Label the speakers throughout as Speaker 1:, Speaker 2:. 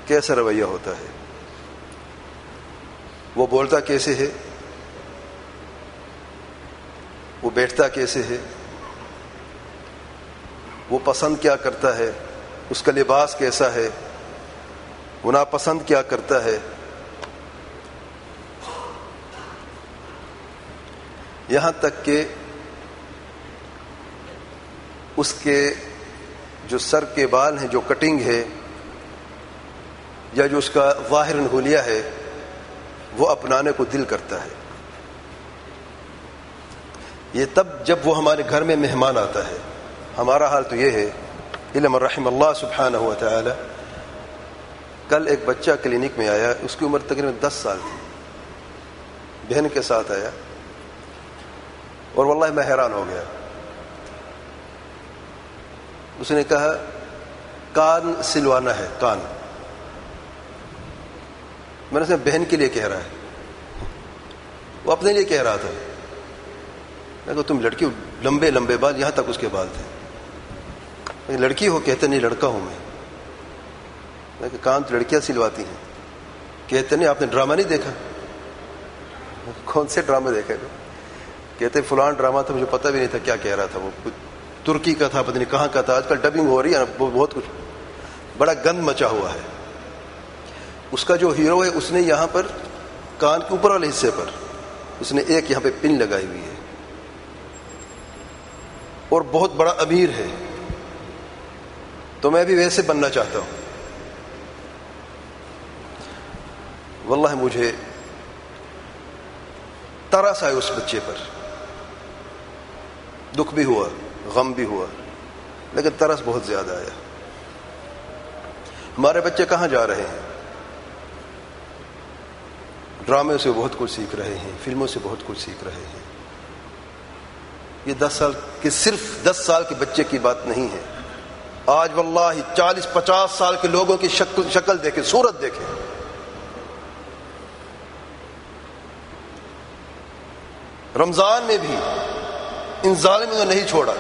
Speaker 1: کیسا رویہ ہوتا ہے، وہ بولتا کیسے ہے، وہ بیٹھتا کیسے ہے، وہ پسند کیا کرتا ہے، اس کا لباس کیسا ہے، وہ ناپسند کیا کرتا ہے. یہاں تک کہ اس کے جو سر کے بال ہیں، جو کٹنگ ہے، یا جو اس کا ظاہراً حلیہ ہے، وہ اپنانے کو دل کرتا ہے. یہ تب جب وہ ہمارے گھر میں مہمان آتا ہے. ہمارا حال تو یہ ہے، علم الرحم اللہ سبحانہ و تعالی. کل ایک بچہ کلینک میں آیا، اس کی عمر تقریباً 10 سال تھی، بہن کے ساتھ آیا، اور واللہ میں حیران ہو گیا. اس نے کہا کان سلوانا ہے، کان. میں نے کہا بہن کے لیے کہہ رہا ہے، وہ اپنے لیے کہہ رہا تھا. میں کہا تم لڑکی ہو، لمبے لمبے بال، یہاں تک اس کے بال تھے. لڑکی ہو؟ کہتے نہیں لڑکا ہوں میں. میں کہا کان تو لڑکیاں سلواتی ہیں. کہتے نہیں آپ نے ڈرامہ نہیں دیکھا. کون سے ڈرامے دیکھے؟ کہتے فلان ڈرامہ تھا، مجھے پتہ بھی نہیں تھا کیا کہہ رہا تھا. وہ ترکی کا تھا، پتہ نہیں کہاں کا تھا. آج کل ڈبنگ ہو رہی ہے، بہت کچھ بڑا گند مچا ہوا ہے. اس کا جو ہیرو ہے، اس نے یہاں پر کان کے اوپر والے حصے پر اس نے ایک یہاں پہ پن لگائی ہوئی ہے، اور بہت بڑا امیر ہے. تو میں بھی ویسے بننا چاہتا ہوں. واللہ مجھے ترس آئے اس بچے پر، دکھ بھی ہوا، غم بھی ہوا، لیکن ترس بہت زیادہ آیا. ہمارے بچے کہاں جا رہے ہیں؟ ڈرامے سے بہت کچھ سیکھ رہے ہیں، فلموں سے بہت کچھ سیکھ رہے ہیں. یہ 10 سال کے، صرف 10 سال کے بچے کی بات نہیں ہے. آج واللہ 40-50 سال کے لوگوں کی شکل دیکھیں، صورت دیکھیں. رمضان میں بھی ان ظالموں نے نہیں چھوڑا.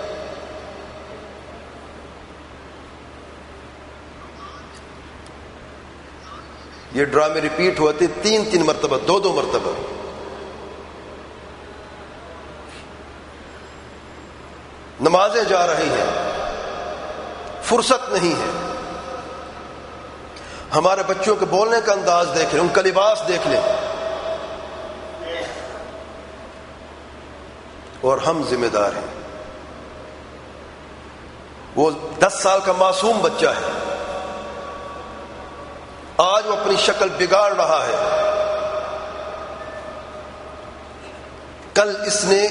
Speaker 1: یہ ڈرامے ریپیٹ ہوتے 3 مرتبہ، 2 مرتبہ. نمازیں جا رہی ہیں، فرصت نہیں ہے. ہمارے بچوں کے بولنے کا انداز دیکھ لیں، ان کا لباس دیکھ لیں. اور ہم ذمہ دار ہیں. وہ 10 سال کا معصوم بچہ ہے، آج وہ اپنی شکل بگاڑ رہا ہے. کل اس نے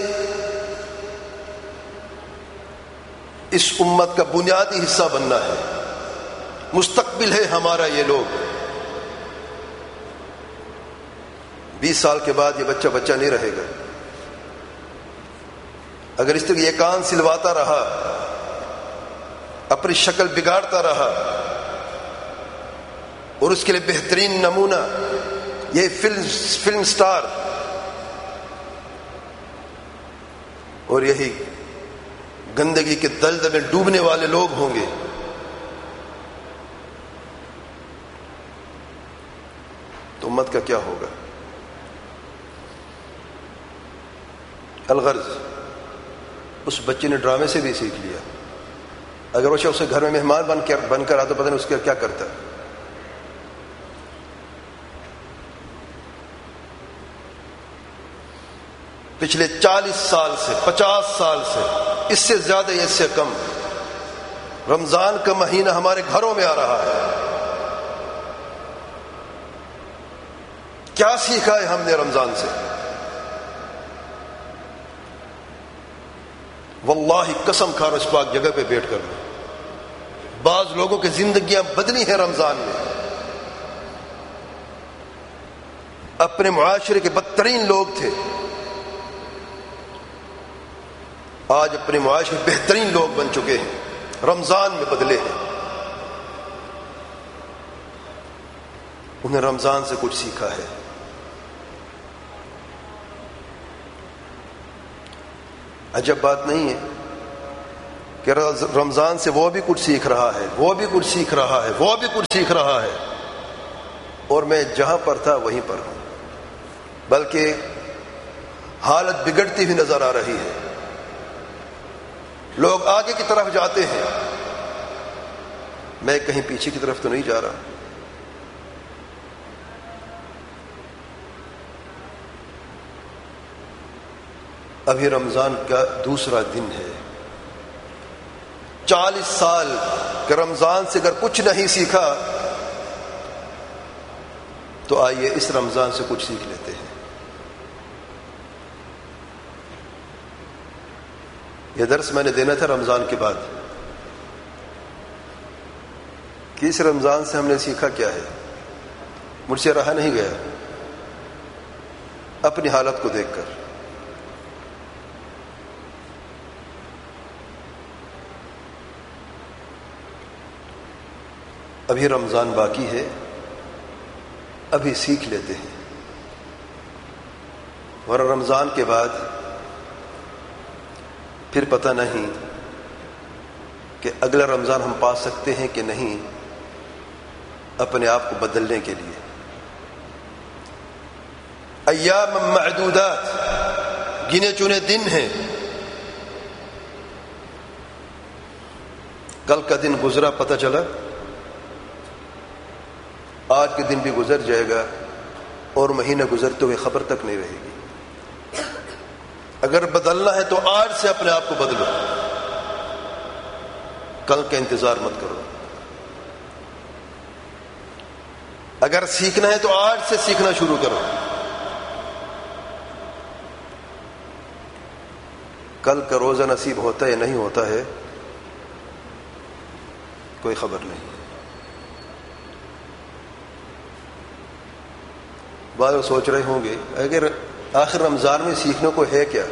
Speaker 1: اس امت کا بنیادی حصہ بننا ہے. مستقبل ہے ہمارا یہ لوگ. 20 سال کے بعد یہ بچہ بچہ نہیں رہے گا. اگر اس طرح یہ کان سلواتا رہا، اپنی شکل بگاڑتا رہا، اور اس کے لیے بہترین نمونہ یہ فلم سٹار اور یہی گندگی کے دلدل میں ڈوبنے والے لوگ ہوں گے. تو امت کا کیا ہوگا؟ الغرض اس بچے نے ڈرامے سے بھی سیکھ لیا. اگر وہ اسے گھر میں مہمان بن کر آتا، پتہ نہیں اس کا کیا کرتا. پچھلے 40 سال سے، 50 سال سے، اس سے زیادہ یا اس سے کم، رمضان کا مہینہ ہمارے گھروں میں آ رہا ہے. کیا سیکھا ہے ہم نے رمضان سے؟ واللہ قسم کھا رہا اس پاک جگہ پہ بیٹھ کر، بعض لوگوں کی زندگیاں بدلی ہیں رمضان میں. اپنے معاشرے کے بدترین لوگ تھے، آج اپنے معاشرے بہترین لوگ بن چکے ہیں، رمضان میں بدلے ہیں. انہیں رمضان سے کچھ سیکھا ہے. عجب بات نہیں ہے کہ رمضان سے وہ بھی کچھ سیکھ رہا ہے، وہ بھی کچھ سیکھ رہا ہے، وہ بھی کچھ سیکھ رہا ہے، اور میں جہاں پر تھا وہیں پر ہوں، بلکہ حالت بگڑتی ہوئی نظر آ رہی ہے، لوگ آگے کی طرف جاتے ہیں، میں کہیں پیچھے کی طرف تو نہیں جا رہا۔ ابھی رمضان کا دوسرا دن ہے، 40 سال کہ رمضان سے اگر کچھ نہیں سیکھا تو آئیے اس رمضان سے کچھ سیکھ لیتے ہیں۔ یہ درس میں نے دینا تھا رمضان کے بعد کہ اس رمضان سے ہم نے سیکھا کیا ہے۔ مجھ سے رہا نہیں گیا اپنی حالت کو دیکھ کر۔ ابھی رمضان باقی ہے، ابھی سیکھ لیتے ہیں، اور رمضان کے بعد پھر پتہ نہیں کہ اگلا رمضان ہم پا سکتے ہیں کہ نہیں، اپنے آپ کو بدلنے کے لیے۔ ایام معدودات، گنے چنے دن ہیں۔ کل کا دن گزرا پتہ چلا، آج کے دن بھی گزر جائے گا، اور مہینہ گزرتے ہوئے خبر تک نہیں رہے گی۔ اگر بدلنا ہے تو آج سے اپنے آپ کو بدلو، کل کا انتظار مت کرو۔ اگر سیکھنا ہے تو آج سے سیکھنا شروع کرو، کل کا روزہ نصیب ہوتا ہے یا نہیں ہوتا ہے کوئی خبر نہیں۔ بعض لوگ سوچ رہے ہوں گے اگر آخر رمضان میں سیکھنے کو ہے کیا؟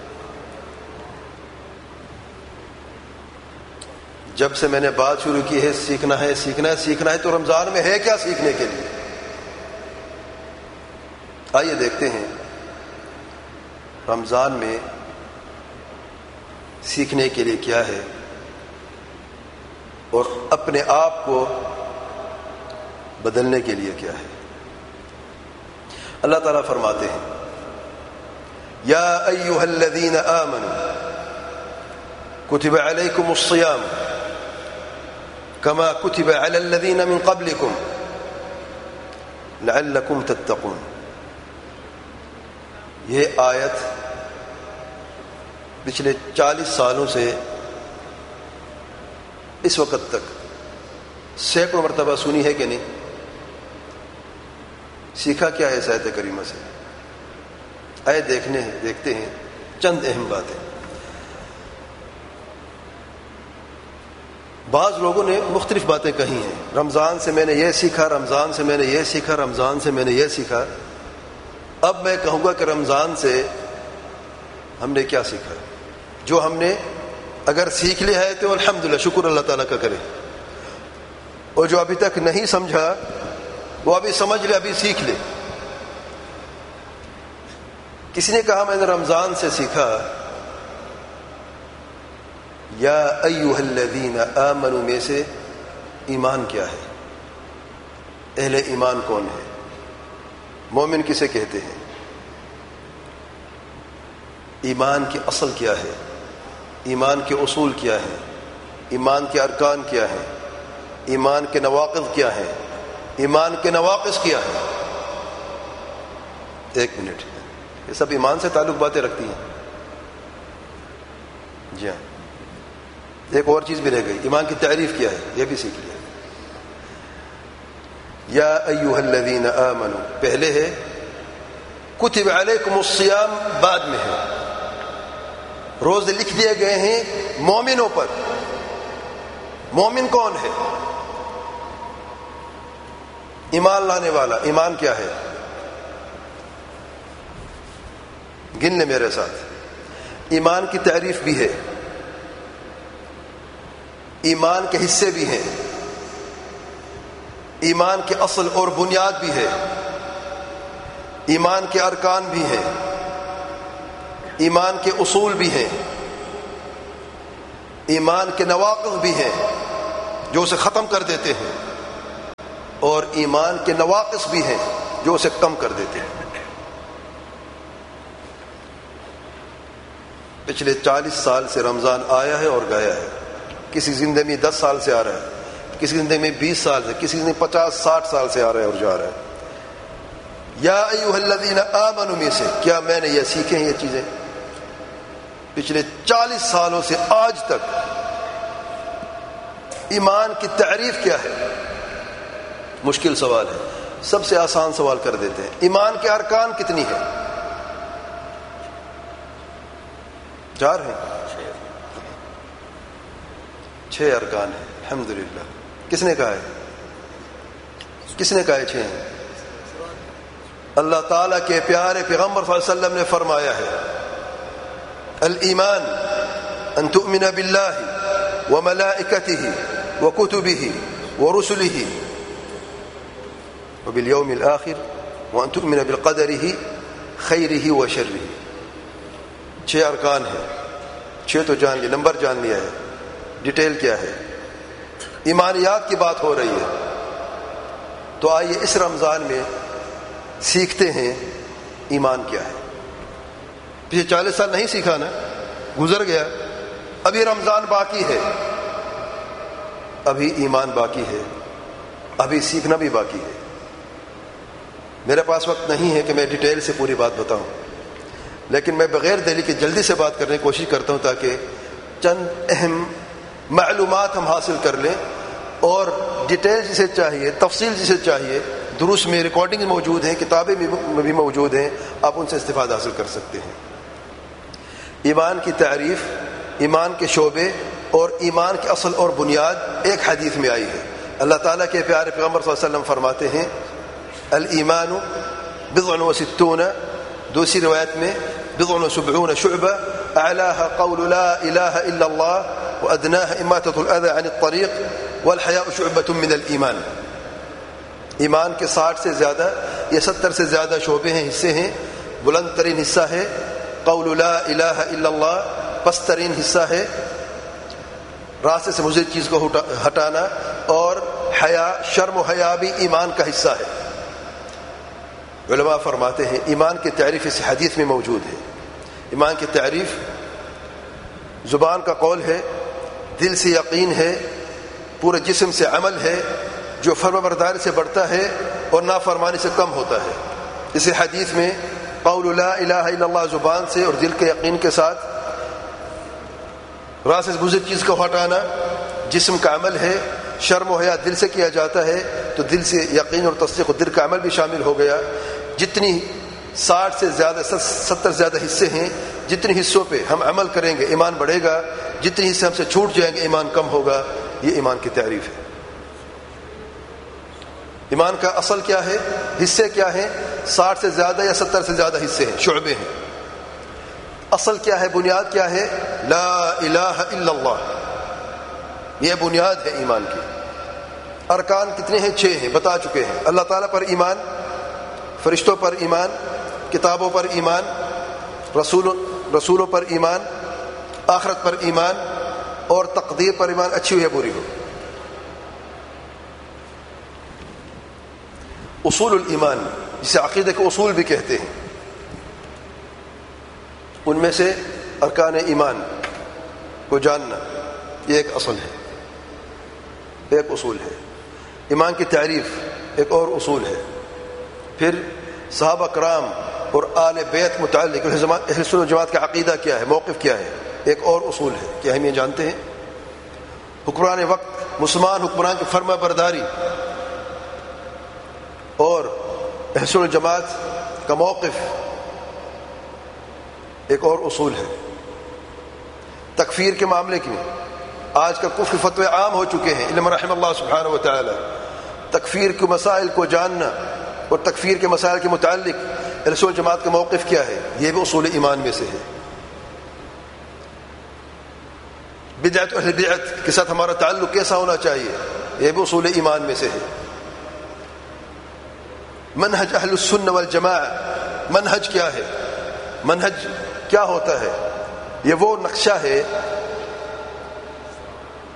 Speaker 1: جب سے میں نے بات شروع کی ہے سیکھنا ہے سیکھنا ہے سیکھنا ہے، تو رمضان میں ہے کیا سیکھنے کے لیے؟ آئیے دیکھتے ہیں رمضان میں سیکھنے کے لیے کیا ہے، اور اپنے آپ کو بدلنے کے لیے کیا ہے۔ اللہ تعالیٰ فرماتے ہیں یا ایھا الذین آمنوا کتب علیکم الصیام کما کتب علی الذین من قبلکم لعلکم تتقون۔ یہ آیت پچھلے 40 سالوں سے اس وقت تک سینکڑوں مرتبہ سنی ہے کہ نہیں؟ سیکھا کیا ہے اس آیت کریمہ سے؟ آئے دیکھتے ہیں چند اہم باتیں۔ بعض لوگوں نے مختلف باتیں کہی ہیں، رمضان سے میں نے یہ سیکھا، رمضان سے میں نے یہ سیکھا، رمضان سے میں نے یہ سیکھا۔ اب میں کہوں گا کہ رمضان سے ہم نے کیا سیکھا؟ جو ہم نے اگر سیکھ لیا ہے تو الحمدللہ، شکر اللہ تعالیٰ کا کرے، اور جو ابھی تک نہیں سمجھا وہ ابھی سمجھ لے، ابھی سیکھ لے۔ کسی نے کہا میں نے رمضان سے سیکھا یا ایھا الذین آمنوا میں سے ایمان کیا ہے، اہل ایمان کون ہے، مومن کسے کہتے ہیں، ایمان کی اصل کیا ہے، ایمان کے اصول کیا ہیں، ایمان کے ارکان کیا ہیں، ایمان کے نواقض کیا ہیں، ایمان کے نواقص کیا ہے۔ ایک منٹ، یہ سب ایمان سے تعلق باتیں رکھتی ہیں۔ جی ہاں، ایک اور چیز بھی رہ گئی، ایمان کی تعریف کیا ہے، یہ بھی سیکھ لیا۔ یا ایھا الذین آمنوا پہلے ہے، کتب علیکم الصیام بعد میں ہے۔ روزے لکھ دیے گئے ہیں مومنوں پر۔ مومن کون ہے؟ ایمان لانے والا۔ ایمان کیا ہے؟ گن لے میرے ساتھ۔ ایمان کی تعریف بھی ہے، ایمان کے حصے بھی ہیں، ایمان کے اصل اور بنیاد بھی ہے، ایمان کے ارکان بھی ہیں، ایمان کے اصول بھی ہیں۔ ایمان کے نواقض بھی ہیں جو اسے ختم کر دیتے ہیں، اور ایمان کے نواقص بھی ہیں جو اسے کم کر دیتے ہیں۔ پچھلے 40 سال سے رمضان آیا ہے اور گیا ہے، کسی زندگی میں 10 سال سے آ رہا ہے، کسی زندگی میں 20 سال سے، کسی زندگی میں 50-60 سال سے آ رہا ہے اور جا رہا ہے۔ یا ایھا الذین آمنوا میں سے کیا میں نے یہ سیکھے ہیں یہ چیزیں؟ پچھلے 40 سالوں سے آج تک ایمان کی تعریف کیا ہے؟ مشکل سوال ہے، سب سے آسان سوال کر دیتے ہیں۔ ایمان کے ارکان کتنی ہے؟ 4 ہیں، 6 ارکان ہیں، الحمدللہ۔ کس نے کہا ہے؟ کس نے کہا ہے 6 ہیں؟ اللہ تعالیٰ کے پیارے پیغمبر صلی اللہ علیہ وسلم نے فرمایا ہے، الایمان ان تؤمن باللہ وملائکتہ وکتبہ ورسلہ وبالیوم الآخر وان تؤمن بقدرہ خیرہ وشرہ۔ 6 ارکان ہیں، 6 تو جان لیے، نمبر جان لیا ہے، ڈیٹیل کیا ہے؟ ایمانیات کی بات ہو رہی ہے، تو آئیے اس رمضان میں سیکھتے ہیں ایمان کیا ہے۔ پچھلے 40 سال نہیں سیکھا نا، گزر گیا، ابھی رمضان باقی ہے، ابھی ایمان باقی ہے، ابھی سیکھنا بھی باقی ہے۔ میرے پاس وقت نہیں ہے کہ میں ڈیٹیل سے پوری بات بتاؤں، لیکن میں بغیر دلیل کے جلدی سے بات کرنے کی کوشش کرتا ہوں تاکہ چند اہم معلومات ہم حاصل کر لیں، اور ڈیٹیل جسے چاہیے، تفصیل جسے چاہیے، دروس میں ریکارڈنگ موجود ہیں، کتابیں بھی موجود ہیں، آپ ان سے استفادہ حاصل کر سکتے ہیں۔ ایمان کی تعریف، ایمان کے شعبے اور ایمان کے اصل اور بنیاد ایک حدیث میں آئی ہے۔ اللہ تعالیٰ کے پیارے پیغمبر صلی اللہ علیہ وسلم فرماتے ہیں، الایمان بضع وستون، دوسری روایت میں بضع وسبعون شعبہ، اعلاها قول لا الہ الا اللہ وادناها اماطۃ الاذى عن الطریق والحیاء شعبۃ من الایمان۔ ایمان کے 60 سے زیادہ یا 70 سے زیادہ شعبے ہیں، حصے ہیں۔ بلند ترین حصہ ہے قول لا الہ الا اللہ، پست ترین حصہ ہے راستے سے مضر چیز کو ہٹانا، اور حیا، شرم و حیا بھی ایمان کا حصہ ہے۔ علماء فرماتے ہیں ایمان کی تعریف اس حدیث میں موجود ہے۔ ایمان کی تعریف زبان کا قول ہے، دل سے یقین ہے، پورے جسم سے عمل ہے، جو فرما برداری سے بڑھتا ہے اور نافرمانی سے کم ہوتا ہے۔ اس حدیث میں قول لا الہ الا اللہ زبان سے اور دل کے یقین کے ساتھ، راس سے گزر چیز کو ہٹانا جسم کا عمل ہے، شرم و حیا دل سے کیا جاتا ہے، تو دل سے یقین اور تصدیق اور دل کا عمل بھی شامل ہو گیا۔ جتنی 60 سے زیادہ 70 زیادہ حصے ہیں، جتنے حصوں پہ ہم عمل کریں گے ایمان بڑھے گا، جتنے حصے ہم سے چھوٹ جائیں گے ایمان کم ہوگا۔ یہ ایمان کی تعریف ہے۔ ایمان کا اصل کیا ہے، حصے کیا ہیں؟ 60 سے زیادہ یا 70 سے زیادہ حصے ہیں، شعبے ہیں۔ اصل کیا ہے، بنیاد کیا ہے؟ لا الہ الا اللہ، یہ بنیاد ہے ایمان کی۔ ارکان کتنے ہیں؟ 6 ہیں، بتا چکے ہیں۔ اللہ تعالیٰ پر ایمان، فرشتوں پر ایمان، کتابوں پر ایمان، رسولوں پر ایمان، آخرت پر ایمان، اور تقدیر پر ایمان، اچھی ہو یا بری ہو۔ اصول الایمان، جسے عقیدہ کے اصول بھی کہتے ہیں، ان میں سے ارکان ایمان کو جاننا یہ ایک اصل ہے، ایک اصول ہے۔ ایمان کی تعریف ایک اور اصول ہے۔ پھر صحابہ کرام اور آل بیت متعلق اہل سنت و جماعت کا عقیدہ کیا ہے، موقف کیا ہے، ایک اور اصول ہے۔ کیا ہم یہ جانتے ہیں؟ حکمران وقت، مسلمان حکمران کی فرما برداری اور اہل سنت و جماعت کا موقف ایک اور اصول ہے۔ تکفیر کے معاملے میں آج کل کفر فتوے عام ہو چکے ہیں، علم رحم اللہ سبحانہ و تعالی۔ تکفیر کے مسائل کو جاننا اور تکفیر کے مسائل کے متعلق اہل سنت جماعت کا موقف کیا ہے، یہ بھی اصول ایمان میں سے ہے۔ بدعت اہل بدعت کے ساتھ ہمارا تعلق کیسا ہونا چاہیے، یہ بھی اصول ایمان میں سے ہے۔ منہج اہل السنہ والجماعہ، منہج کیا ہے، منہج کیا ہوتا ہے؟ یہ وہ نقشہ ہے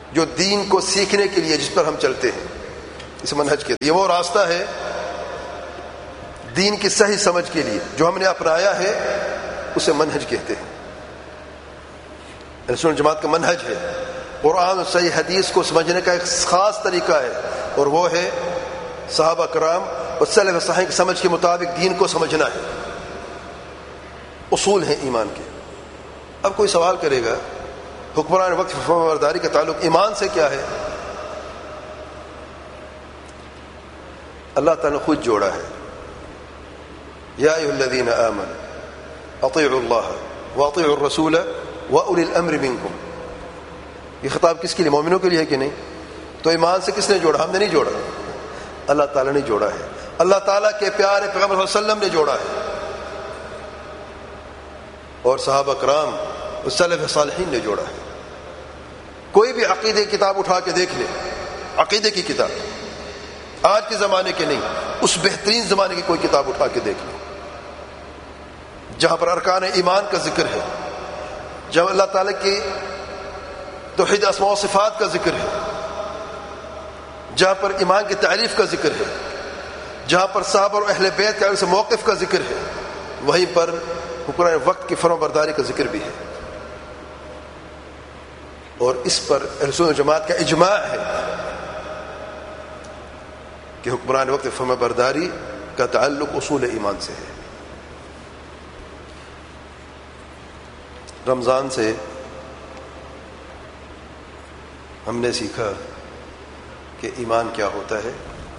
Speaker 1: جو دین کو سیکھنے کے لیے جس پر ہم چلتے ہیں، اس منہج کے لیے، یہ وہ راستہ ہے دین کی صحیح سمجھ کے لیے جو ہم نے اپنایا ہے، اسے منہج کہتے ہیں۔ سنت جماعت کا منہج ہے، قرآن اور صحیح حدیث کو سمجھنے کا ایک خاص طریقہ ہے، اور وہ ہے صحابہ کرام اور سلف صالحین کی سمجھ کے مطابق دین کو سمجھنا ہے۔ اصول ہیں ایمان کے۔ اب کوئی سوال کرے گا حکمران وقت فرمانبرداری کا تعلق ایمان سے کیا ہے؟ اللہ تعالیٰ نے خود جوڑا ہے، یا ایھا الذین آمنوا اطیعوا اللہ واطیعوا الرسول واولی الامر منکم۔ یہ خطاب کس کے لیے؟ مومنوں کے لیے ہے کہ نہیں؟ تو ایمان سے کس نے جوڑا؟ ہم نے نہیں جوڑا، اللہ تعالیٰ نے جوڑا ہے، اللہ تعالیٰ کے پیارے پیغمبر صلی اللہ علیہ وسلم نے جوڑا ہے، اور صحابہ کرام اور سلف صالحین نے جوڑا ہے۔ کوئی بھی عقیدے کی کتاب اٹھا کے دیکھ لے، عقیدے کی کتاب، آج کے زمانے کے نہیں، اس بہترین زمانے کی کوئی کتاب اٹھا کے دیکھ لو جہاں پر ارکان ایمان کا ذکر ہے، جہاں اللہ تعالیٰ کی توحید اسماء و صفات کا ذکر ہے، جہاں پر ایمان کی تعریف کا ذکر ہے، جہاں پر صحابہ اور اہل بیت کے موقف کا ذکر ہے، وہیں پر حکمران وقت کی فرمانبرداری کا ذکر بھی ہے، اور اس پر اہل سنت جماعت کا اجماع ہے کہ حکمران وقت فرمانبرداری کا تعلق اصول ایمان سے ہے۔ رمضان سے ہم نے سیکھا کہ ایمان کیا ہوتا ہے،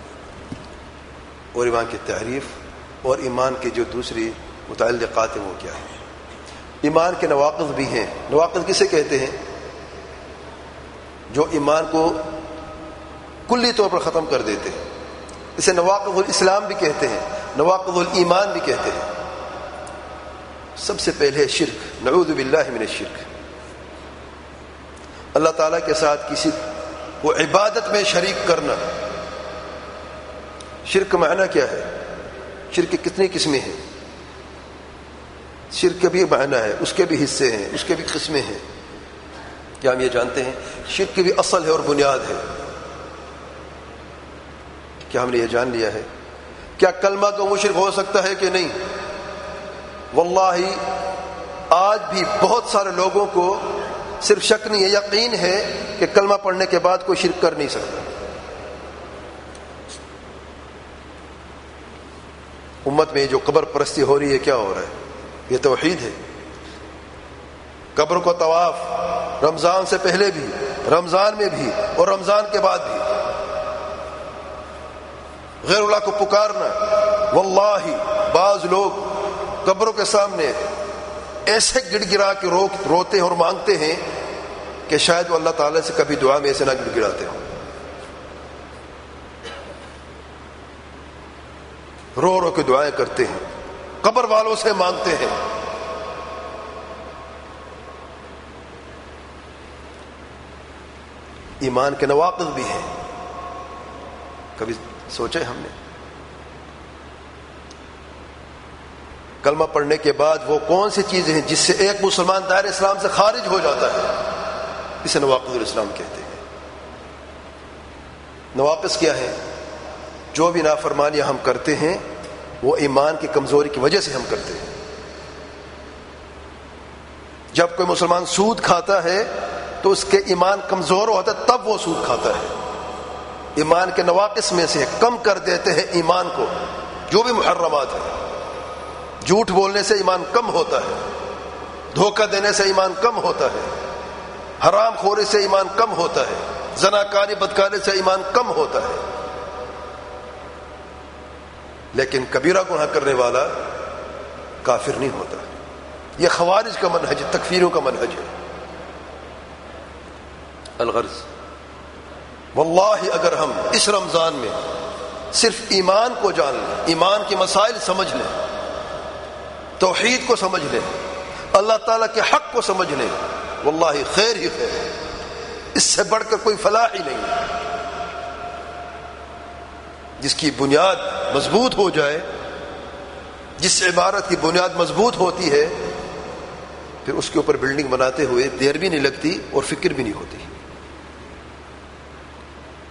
Speaker 1: اور ایمان کی تعریف اور ایمان کے جو دوسری متعلقات ہیں وہ کیا ہے۔ ایمان کے نواقض بھی ہیں۔ نواقض کسے کہتے ہیں؟ جو ایمان کو کلی طور پر ختم کر دیتے ہیں، اسے نواقض الاسلام بھی کہتے ہیں، نواقض الایمان بھی کہتے ہیں۔ سب سے پہلے شرک، نعوذ باللہ من الشرک، اللہ تعالیٰ کے ساتھ کسی کو عبادت میں شریک کرنا۔ شرک کا معنی کیا ہے؟ شرک کی کتنی قسمیں ہیں؟ شرک کے بھی معنی ہے، اس کے بھی حصے ہیں، اس کے بھی قسمیں ہیں۔ کیا ہم یہ جانتے ہیں؟ شرک کی بھی اصل ہے اور بنیاد ہے۔ کیا ہم نے یہ جان لیا ہے؟ کیا کلمہ کو مشرک ہو سکتا ہے کہ نہیں؟ واللہ آج بھی بہت سارے لوگوں کو صرف شک نہیں ہے، یقین ہے کہ کلمہ پڑھنے کے بعد کوئی شرک کر نہیں سکتا۔ امت میں جو قبر پرستی ہو رہی ہے، کیا ہو رہا ہے؟ یہ توحید ہے۔ قبر کو طواف رمضان سے پہلے بھی، رمضان میں بھی، اور رمضان کے بعد بھی، غیر اللہ کو پکارنا۔ واللہ بعض لوگ قبروں کے سامنے ایسے گڑ گڑا کے روتے ہیں اور مانگتے ہیں کہ شاید وہ اللہ تعالیٰ سے کبھی دعا میں ایسے نہ گڑ گڑاتے ہوں، رو رو کے دعائیں کرتے ہیں، قبر والوں سے مانگتے ہیں۔ ایمان کے نواقض بھی ہیں، کبھی سوچے ہم نے؟ کلمہ پڑھنے کے بعد وہ کون سی چیزیں ہیں جس سے ایک مسلمان دائرہ اسلام سے خارج ہو جاتا ہے؟ اسے نواقض الاسلام کہتے ہیں۔ نواقض کیا ہے؟ جو بھی نافرمانیاں ہم کرتے ہیں وہ ایمان کی کمزوری کی وجہ سے ہم کرتے ہیں۔ جب کوئی مسلمان سود کھاتا ہے تو اس کے ایمان کمزور ہوتا ہے، تب وہ سود کھاتا ہے۔ ایمان کے نواقص میں سے کم کر دیتے ہیں ایمان کو، جو بھی محرمات ہیں۔ جھوٹ بولنے سے ایمان کم ہوتا ہے، دھوکہ دینے سے ایمان کم ہوتا ہے، حرام خوری سے ایمان کم ہوتا ہے، زناکاری بدکاری سے ایمان کم ہوتا ہے۔ لیکن کبیرہ گناہ کرنے والا کافر نہیں ہوتا۔ یہ خوارج کا منہج، تکفیروں کا منہج ہے۔ الغرض، واللہ اگر ہم اس رمضان میں صرف ایمان کو جان لیں، ایمان کے مسائل سمجھ لیں، توحید کو سمجھ لیں، اللہ تعالیٰ کے حق کو سمجھ لیں، واللہ خیر ہی خیر ہے۔ اس سے بڑھ کر کوئی فلاح ہی نہیں۔ جس کی بنیاد مضبوط ہو جائے، جس عبارت کی بنیاد مضبوط ہوتی ہے، پھر اس کے اوپر بلڈنگ بناتے ہوئے دیر بھی نہیں لگتی اور فکر بھی نہیں ہوتی۔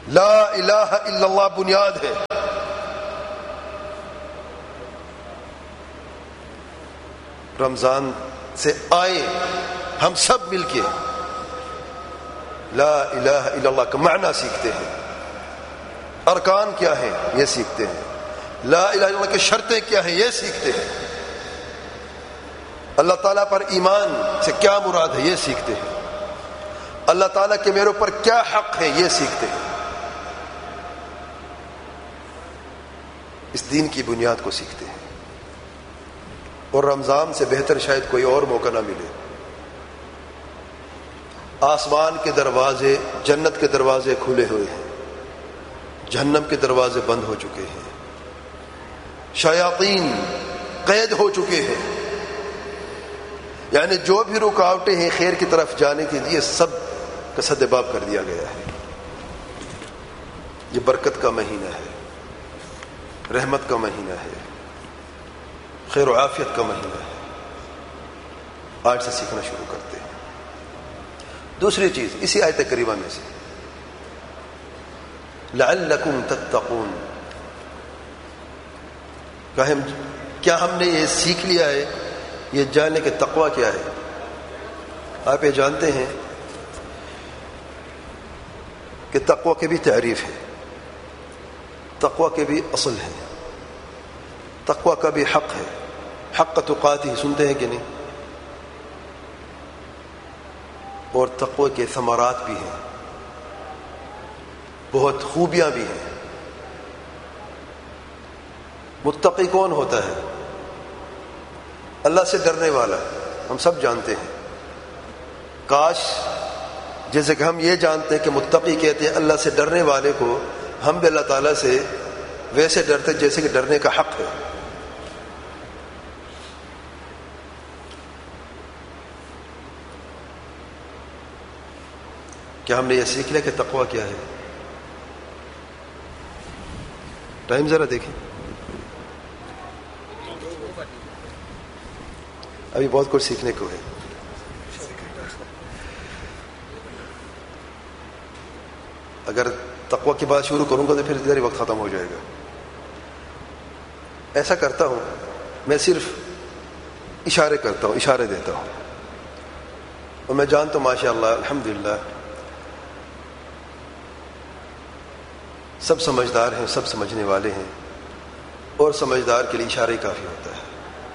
Speaker 1: لا الہ الا اللہ بنیاد ہے. رمضان سے آئے ہم سب مل کے لا الہ الا اللہ کا معنی سیکھتے ہیں, ارکان کیا ہیں یہ سیکھتے ہیں, لا الہ الا اللہ کی شرطیں کیا ہیں یہ سیکھتے ہیں, اللہ تعالیٰ پر ایمان سے کیا مراد ہے یہ سیکھتے ہیں, اللہ تعالیٰ کے میرے اوپر کیا حق ہے یہ سیکھتے ہیں. اس دین کی بنیاد کو سیکھتے ہیں. اور رمضان سے بہتر شاید کوئی اور موقع نہ ملے. آسمان کے دروازے, جنت کے دروازے کھلے ہوئے ہیں, جہنم کے دروازے بند ہو چکے ہیں, شیاطین قید ہو چکے ہیں. یعنی جو بھی رکاوٹیں ہیں خیر کی طرف جانے کے لیے سب کا سدباب کر دیا گیا ہے. یہ برکت کا مہینہ ہے, رحمت کا مہینہ ہے, خیر و عافیت کا مہینہ ہے. آج سے سیکھنا شروع کرتے ہیں. دوسری چیز اسی آیت کریمہ میں سے لعلکم تتقون, کیا ہم نے یہ سیکھ لیا ہے, یہ جاننے کہ تقوی کیا ہے. آپ یہ جانتے ہیں کہ تقوی کی بھی تعریف ہے, تقوی کے بھی اصل ہے, تقوی کا بھی حق ہے. حق تقاتی سنتے ہیں کہ نہیں؟ اور تقوی کے ثمرات بھی ہیں, بہت خوبیاں بھی ہیں. متقی کون ہوتا ہے؟ اللہ سے ڈرنے والا. ہم سب جانتے ہیں. کاش جیسے کہ ہم یہ جانتے ہیں کہ متقی کہتے ہیں اللہ سے ڈرنے والے کو, ہم بھی اللہ تعالیٰ سے ویسے ڈرتے جیسے کہ ڈرنے کا حق ہے. کیا ہم نے یہ سیکھ لیا کہ تقوی کیا ہے؟ ٹائم ذرا دیکھیں, ابھی بہت کچھ سیکھنے کو ہے. اگر تقوی کی بات شروع کروں گا تو پھر ادھر ہی وقت ختم ہو جائے گا. ایسا کرتا ہوں میں, صرف اشارے کرتا ہوں, اشارے دیتا ہوں, اور میں جانتا ہوں ماشاء اللہ الحمدللہ سب سمجھدار ہیں, سب سمجھنے والے ہیں, اور سمجھدار کے لیے اشارے کافی ہوتا ہے.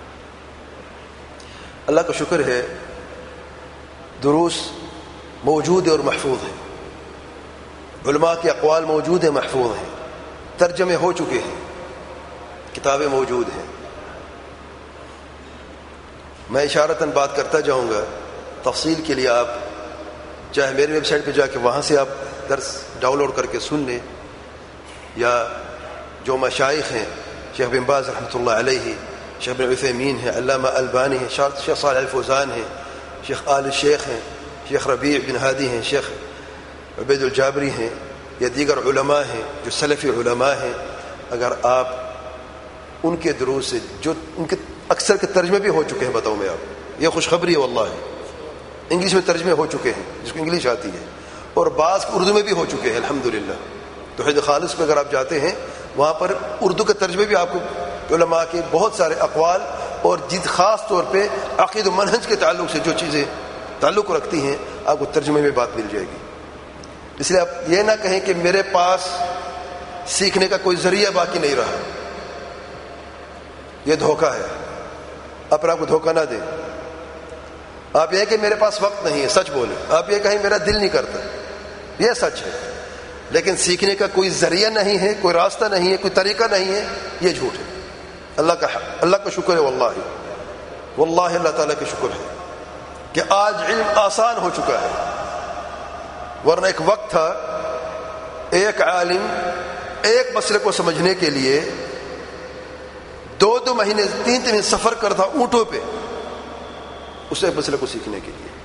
Speaker 1: اللہ کا شکر ہے دروس موجود ہے اور محفوظ ہیں, علماء کے اقوال موجود ہیں, محفوظ ہیں, ترجمے ہو چکے ہیں, کتابیں موجود ہیں. میں اشارتاً بات کرتا جاؤں گا, تفصیل کے لیے آپ چاہے میری ویب سائٹ پہ جا کے وہاں سے آپ درس ڈاؤن لوڈ کر کے سن لیں, یا جو مشائخ ہیں شیخ بن باز رحمۃ اللہ علیہ, شیخ بن عثیمین ہیں, علامہ البانی ہیں, شیخ صالح الفوزان ہیں, شیخ آل شیخ ہیں, شیخ ربیع بن ہادی ہیں, شیخ عبید الجابری ہیں, یا دیگر علماء ہیں جو سلفی علماء ہیں. اگر آپ ان کے دروس سے جو ان کے اکثر کے ترجمے بھی ہو چکے ہیں, بتاؤں میں آپ, یہ خوشخبری ہے واللہ, انگلش میں ترجمے ہو چکے ہیں جس کو انگلش آتی ہے, اور بعض اردو میں بھی ہو چکے ہیں الحمدللہ. توحید خالص پہ اگر آپ جاتے ہیں وہاں پر اردو کے ترجمے بھی آپ کو علماء کے بہت سارے اقوال اور جد خاص طور پہ عقید و منہج کے تعلق سے جو چیزیں تعلق رکھتی ہیں آپ کو ترجمے میں بات مل جائے گی. اس لیے آپ یہ نہ کہیں کہ میرے پاس سیکھنے کا کوئی ذریعہ باقی نہیں رہا, یہ دھوکہ ہے. اپنے آپ کو دھوکہ نہ دیں. آپ یہ کہ میرے پاس وقت نہیں ہے, سچ بولیں. آپ یہ کہیں میرا دل نہیں کرتا, یہ سچ ہے, لیکن سیکھنے کا کوئی ذریعہ نہیں ہے, کوئی راستہ نہیں ہے, کوئی طریقہ نہیں ہے, یہ جھوٹ ہے. اللہ کا شکر ہے واللہ اللہ تعالیٰ کا شکر ہے کہ آج علم آسان ہو چکا ہے. ورنہ ایک وقت تھا ایک عالم ایک مسئلے کو سمجھنے کے لیے 2 مہینے 3 مہینے سفر کرتا اونٹوں پہ اس ایک مسئلے کو سیکھنے کے لیے.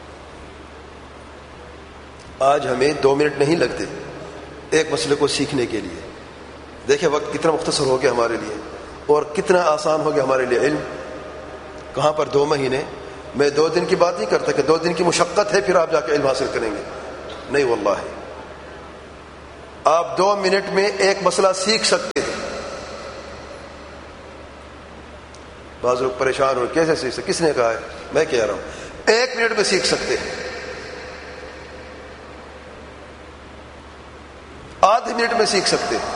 Speaker 1: آج ہمیں 2 منٹ نہیں لگتے ایک مسئلے کو سیکھنے کے لیے. دیکھیں وقت کتنا مختصر ہو گیا ہمارے لیے اور کتنا آسان ہو گیا ہمارے لیے علم. کہاں پر 2 مہینے. میں 2 دن کی بات نہیں کرتا کہ 2 دن کی مشقت ہے پھر آپ جا کے علم حاصل کریں گے, نہیں واللہ. آپ 2 منٹ میں ایک مسئلہ سیکھ سکتے ہیں. بعض لوگ پریشان ہو کیسے سیکھ سکتے؟ کس نے کہا ہے؟ میں کہہ رہا ہوں 1 منٹ میں سیکھ سکتے ہیں، آدھے منٹ میں سیکھ سکتے ہیں.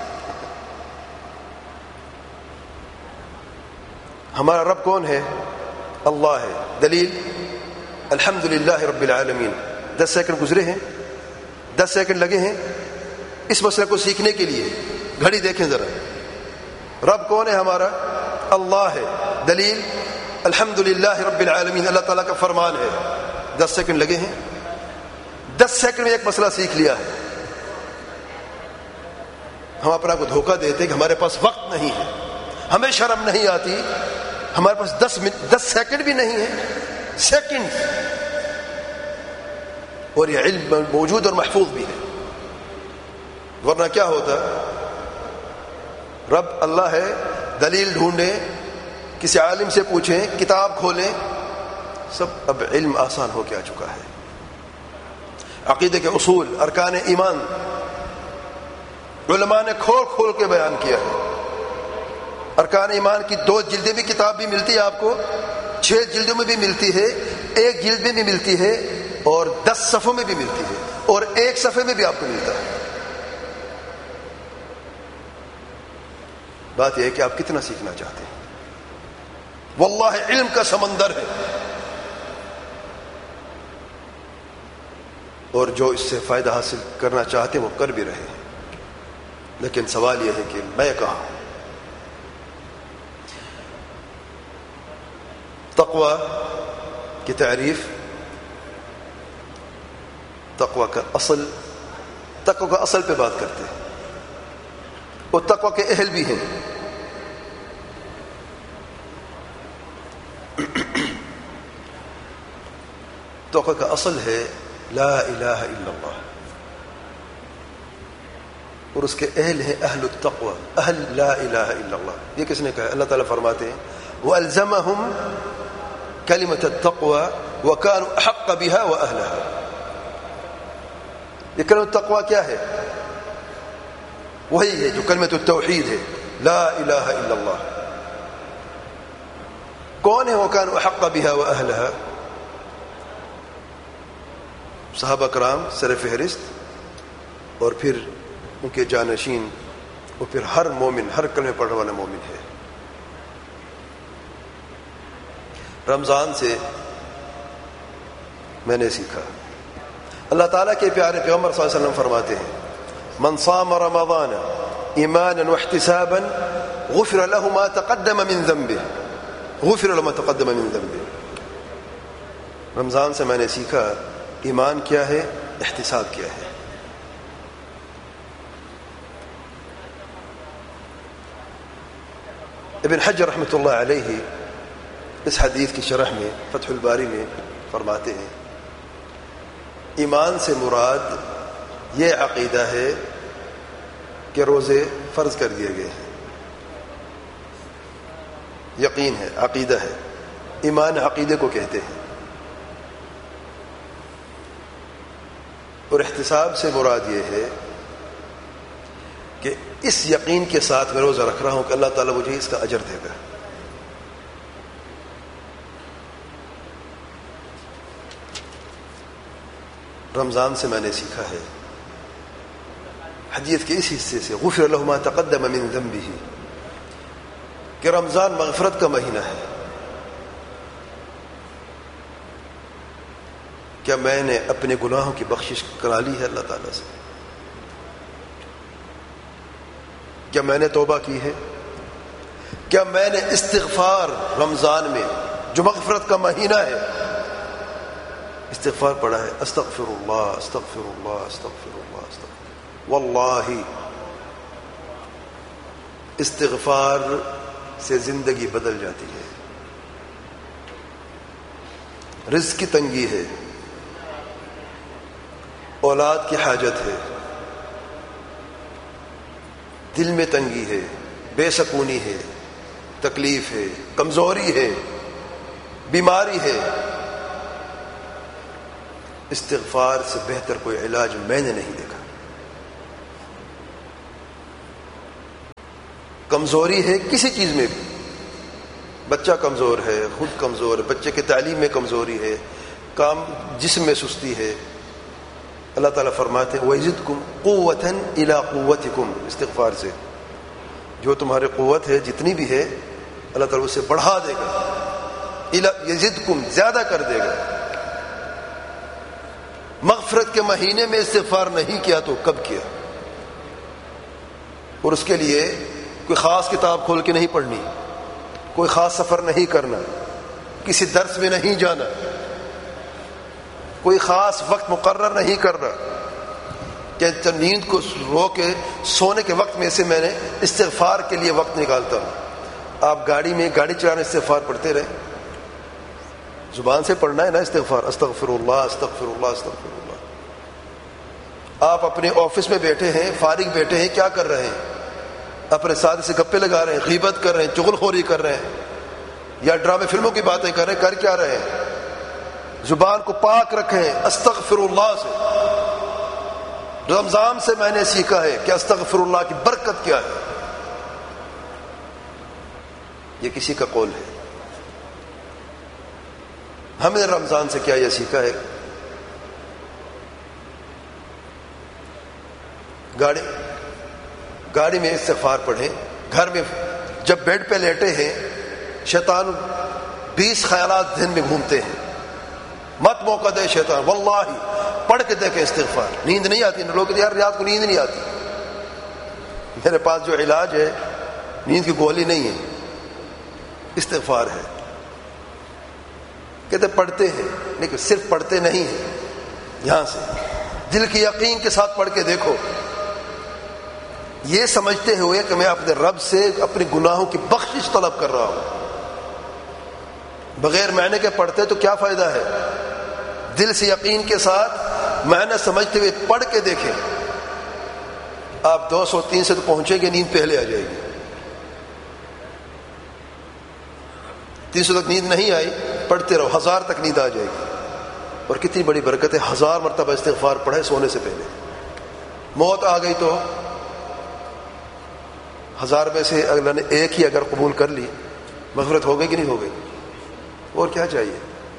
Speaker 1: ہمارا رب کون ہے؟ اللہ ہے. دلیل الحمدللہ رب العالمین. 10 سیکنڈ گزرے ہیں، 10 سیکنڈ لگے ہیں اس مسئلے کو سیکھنے کے لیے. گھڑی دیکھیں ذرا. رب کون ہے ہمارا؟ اللہ ہے. دلیل الحمدللہ رب العالمین، اللہ تعالیٰ کا فرمان ہے. 10 سیکنڈ لگے ہیں، 10 سیکنڈ میں ایک مسئلہ سیکھ لیا ہے. ہم اپنا کو دھوکہ دیتے ہیں کہ ہمارے پاس وقت نہیں ہے، ہمیں شرم نہیں آتی، ہمارے پاس 10 سیکنڈ بھی نہیں ہے. سیکنڈ، اور یہ علم موجود اور محفوظ بھی ہے. ورنہ کیا ہوتا؟ رب اللہ ہے، دلیل ڈھونڈیں، کسی عالم سے پوچھیں، کتاب کھولیں، سب اب علم آسان ہو کے آ چکا ہے. عقیدے کے اصول، ارکان ایمان علماء نے کھول کھول کے بیان کیا ہے. ارکان ایمان کی 2 جلدیں بھی کتاب بھی ملتی ہے آپ کو، 6 جلدوں میں بھی ملتی ہے، 1 جلد میں بھی ملتی ہے، اور 10 صفحوں میں بھی ملتی ہے، اور 1 صفحے میں بھی آپ کو ملتا ہے. بات یہ ہے کہ آپ کتنا سیکھنا چاہتے ہیں. واللہ علم کا سمندر ہے، اور جو اس سے فائدہ حاصل کرنا چاہتے ہیں وہ کر بھی رہے ہیں. لیکن سوال یہ ہے کہ میں کہاں ہوں؟ تقوی کی تعریف، تقوی کا اصل پہ بات کرتے ہیں، اور تقوی کے اہل بھی ہیں. تقوی کا اصل ہے لا الہ الا اللہ، اور اس کے اہل ہیں اہل التقوی، اہل لا الہ الا اللہ. یہ کس نے کہا؟ اللہ تعالیٰ فرماتے ہیں وَأَلْزَمَهُمْ كَلِمَةَ التَّقْوَى وَكَانُوا أَحَقَّ بِهَا وَأَهْلَهَا. یہ کلمۃ تقوی کیا ہے؟ وہی ہے جو کلمۃ التوحید ہے، لا الہ الا اللہ. کون ہے وَكَانُوا أَحَقَّ بِهَا وَأَهْلَهَا؟ صحابہ کرام سر فہرست، اور پھر ان کے جانشین، اور پھر ہر مومن، ہر کلمہ پڑھنے والا مومن ہے. رمضان سے میں نے سیکھا، اللہ تعالیٰ کے پیارے پیغمبر صلی اللہ علیہ وسلم فرماتے ہیں من صام رمضان ایمانا واحتسابا غفر له ما تقدم من ذنبه، غفر له ما تقدم من ذنبه. رمضان سے میں نے سیکھا ایمان کیا ہے، احتساب کیا ہے. ابن حجر رحمۃ اللہ علیہ اس حدیث کی شرح میں فتح الباری میں فرماتے ہیں ایمان سے مراد یہ عقیدہ ہے کہ روزے فرض کر دیے گئے ہیں. یقین ہے، عقیدہ ہے. ایمان عقیدے کو کہتے ہیں. اور احتساب سے مراد یہ ہے کہ اس یقین کے ساتھ میں روزہ رکھ رہا ہوں کہ اللہ تعالیٰ مجھے اس کا اجر دے گا. رمضان سے میں نے سیکھا ہے حدیث کے اس حصے سے غفر له ما تقدم من ذنبه کہ رمضان مغفرت کا مہینہ ہے. کیا میں نے اپنے گناہوں کی بخشش کرا لی ہے اللہ تعالیٰ سے؟ کیا میں نے توبہ کی ہے؟ کیا میں نے استغفار رمضان میں جو مغفرت کا مہینہ ہے استغفار پڑھا ہے؟ استغفر اللہ استغفر اللہ استغفر اللہ استغفر. واللہ استغفار سے زندگی بدل جاتی ہے. رزق کی تنگی ہے، اولاد کی حاجت ہے، دل میں تنگی ہے، بے سکونی ہے، تکلیف ہے، کمزوری ہے، بیماری ہے. استغفار سے بہتر کوئی علاج میں نے نہیں دیکھا. کمزوری ہے کسی چیز میں بھی، بچہ کمزور ہے، خود کمزور ہے، بچے کی تعلیم میں کمزوری ہے، کام جسم میں سستی ہے، اللہ تعالیٰ فرماتے ہیں وَيَزِدْكُمْ قُوَّةً إِلَىٰ قُوَّتِكُمْ، استغفار سے جو تمہاری قوت ہے جتنی بھی ہے اللہ تعالیٰ اسے بڑھا دے گا، یزدکم زیادہ کر دے گا۔ مغفرت کے مہینے میں استغفار نہیں کیا تو کب کیا؟ اور اس کے لیے کوئی خاص کتاب کھول کے نہیں پڑھنی، کوئی خاص سفر نہیں کرنا، کسی درس میں نہیں جانا، کوئی خاص وقت مقرر نہیں کرنا کہ نیند کو رو کے سونے کے وقت میں سے میں نے استغفار کے لیے وقت نکالتا ہوں۔ آپ گاڑی میں گاڑی چلانے استغفار پڑھتے رہے، زبان سے پڑھنا ہے نا استغفار، استغفر اللہ استغفر اللہ استغفر اللہ۔ آپ اپنے آفس میں بیٹھے ہیں، فارغ بیٹھے ہیں، کیا کر رہے ہیں؟ اپنے ساتھ سے گپے لگا رہے ہیں، غیبت کر رہے ہیں، چغل خوری کر رہے ہیں، یا ڈرامے فلموں کی باتیں کر رہے ہیں، کر کیا رہے ہیں؟ زبان کو پاک رکھیں استغفر اللہ سے۔ رمضان سے میں نے سیکھا ہے کہ استغفر اللہ کی برکت کیا ہے، یہ کسی کا قول ہے، ہم نے رمضان سے کیا یہ سیکھا ہے؟ گاڑی میں استغفار پڑھیں، گھر میں جب بیڈ پہ لیٹے ہیں شیطان 20 خیالات ذہن میں گھومتے ہیں، مت موقع دے شیطان، واللہ پڑھ کے دیکھیں استغفار۔ نیند نہیں آتی، لوگ کہتے ہیں یار رات کو نیند نہیں آتی، میرے پاس جو علاج ہے نیند کی گولی نہیں ہے، استغفار ہے۔ کہتے پڑھتے ہیں لیکن صرف پڑھتے نہیں ہیں، یہاں سے دل کی یقین کے ساتھ پڑھ کے دیکھو، یہ سمجھتے ہوئے کہ میں اپنے رب سے اپنے گناہوں کی بخشش طلب کر رہا ہوں۔ بغیر معنی کے پڑھتے تو کیا فائدہ ہے؟ دل سے یقین کے ساتھ معنی سمجھتے ہوئے پڑھ کے دیکھیں، آپ 203 سے تو پہنچیں گے، نیند پہلے آ جائے گی۔ 300 تک نیند نہیں آئی، پڑھتے رہو، 1000 تک نیند آ جائے گی۔ اور کتنی بڑی برکت ہے، 1000 مرتبہ استغفار پڑھے سونے سے پہلے۔ موت آ گئی تو 1000 میں سے اللہ نے ایک ہی اگر قبول کر لی، مغفرت ہو گئی کہ نہیں ہو گئی؟ اور کیا چاہیے؟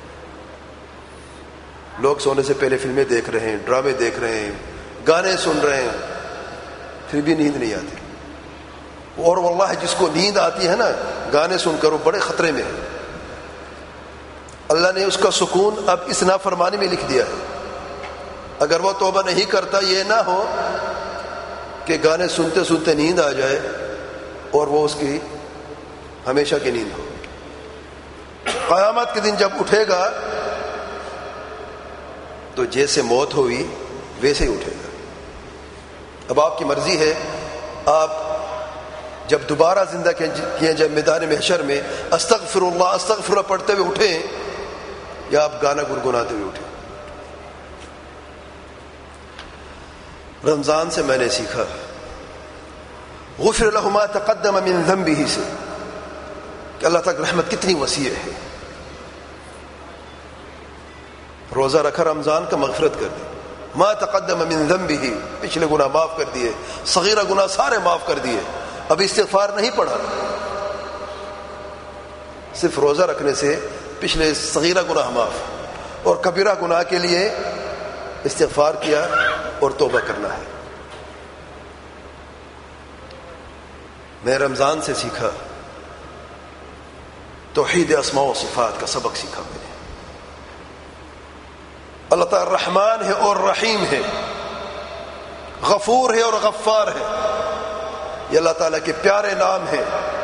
Speaker 1: لوگ سونے سے پہلے فلمیں دیکھ رہے ہیں، ڈرامے دیکھ رہے ہیں، گانے سن رہے ہیں، پھر بھی نیند نہیں آتی۔ اور واللہ جس کو نیند آتی ہے نا گانے سن کر، وہ بڑے خطرے میں ہے۔ اللہ نے اس کا سکون اب اس نافرمانی میں لکھ دیا ہے۔ اگر وہ توبہ نہیں کرتا، یہ نہ ہو کہ گانے سنتے سنتے نیند آ جائے اور وہ اس کی ہمیشہ کی نیند ہو۔ قیامت کے دن جب اٹھے گا تو جیسے موت ہوئی ویسے ہی اٹھے گا۔ اب آپ کی مرضی ہے، آپ جب دوبارہ زندہ کیے جب میدان محشر میں استغفر اللہ پڑھتے ہوئے اٹھیں، یا آپ گانا گنگناتے ہوئے اٹھیں۔ رمضان سے میں نے سیکھا غفر له ما تقدم من ذنبه سے کہ اللہ تک رحمت کتنی وسیع ہے۔ روزہ رکھا رمضان کا، مغفرت کر دی، ما تقدم من ذنبه، پچھلے گناہ معاف کر دیے، صغیرہ گناہ سارے معاف کر دیے۔ اب استغفار نہیں پڑھا، صرف روزہ رکھنے سے پچھلے صغیرہ گناہ معاف، اور کبیرہ گناہ کے لیے استغفار کیا اور توبہ کرنا ہے۔ میں رمضان سے سیکھا توحید اسماء و صفات کا سبق سیکھا میں نے۔ اللہ تعالی رحمان ہے اور رحیم ہے، غفور ہے اور غفار ہے، یہ اللہ تعالیٰ کے پیارے نام ہیں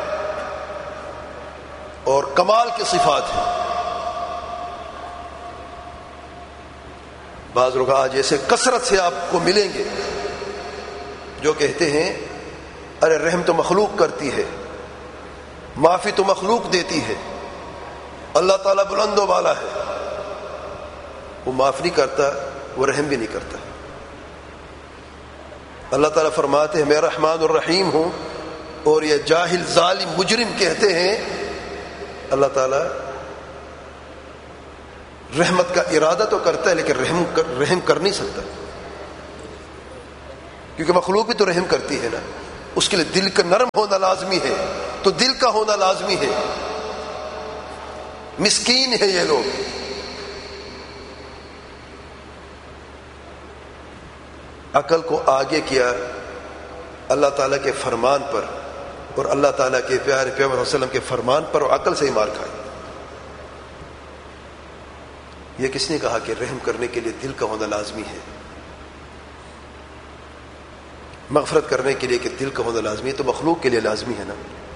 Speaker 1: اور کمال کی صفات ہیں۔ بعض لوگ آج ایسے کثرت سے آپ کو ملیں گے جو کہتے ہیں ارے رحم تو مخلوق کرتی ہے، معافی تو مخلوق دیتی ہے، اللہ تعالیٰ بلند و بالا ہے، وہ معاف نہیں کرتا، وہ رحم بھی نہیں کرتا۔ اللہ تعالیٰ فرماتے ہیں میں رحمان الرحیم ہوں، اور یہ جاہل ظالم مجرم کہتے ہیں اللہ تعالیٰ رحمت کا ارادہ تو کرتا ہے لیکن رحم کر نہیں سکتا، کیونکہ مخلوق بھی تو رحم کرتی ہے نا۔ اس کے لیے دل کا نرم ہونا لازمی ہے، تو دل کا ہونا لازمی ہے. مسکین ہے یہ لوگ. عقل کو آگے کیا اللہ تعالیٰ کے فرمان پر اور اللہ تعالیٰ کے پیارے پیغمبر صلی اللہ علیہ وسلم کے فرمان پر، اور عقل سے ہی مار کھائی. یہ کس نے کہا کہ رحم کرنے کے لیے دل کا ہونا لازمی ہے، مغفرت کرنے کے لیے کہ دل کا ہونا لازمی ہے؟ تو مخلوق کے لیے لازمی ہے نا،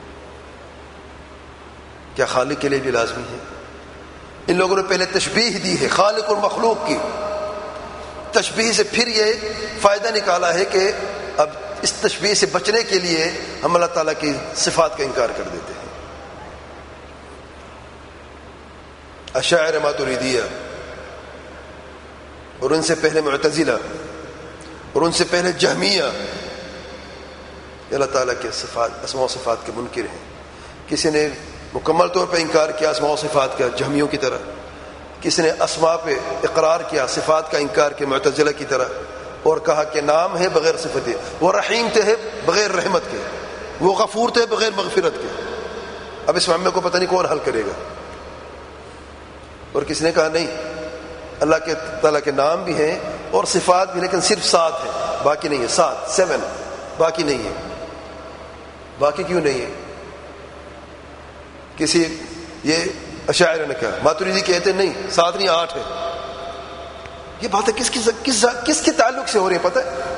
Speaker 1: کیا خالق کے لیے بھی لازمی ہے؟ ان لوگوں نے پہلے تشبیہ دی ہے خالق اور مخلوق کی. تشبیہ سے پھر یہ فائدہ نکالا ہے کہ اب اس تشبیہ سے بچنے کے لیے ہم اللہ تعالیٰ کی صفات کا انکار کر دیتے ہیں. اشاعرہ ماتریدیہ اور ان سے پہلے معتزلہ اور ان سے پہلے جہمیہ اللہ تعالیٰ کے صفات اسماء و صفات کے منکر ہیں. کسی نے مکمل طور پہ انکار کیا اسماء و صفات کا جہمیوں کی طرح، کسی نے اسماء پہ اقرار کیا صفات کا انکار کیا معتزلہ کی طرح، اور کہا کہ نام ہے بغیر صفت، وہ رحیم تھے بغیر رحمت کے، وہ غفور تھے بغیر مغفرت کے. اب اس معاملے کو پتہ نہیں کون حل کرے گا. اور کسی نے کہا نہیں، اللہ کے تعالیٰ کے نام بھی ہیں اور صفات بھی، لیکن صرف 7 ہیں، باقی نہیں ہے. 7 باقی نہیں ہے. باقی کیوں نہیں ہے؟ کسی یہ اشاعرہ نے کہا، ماتریدی کہتے نہیں 7 نہیں 8 ہے. یہ بات ہے کس کے تعلق سے ہو رہی ہے پتہ ہے؟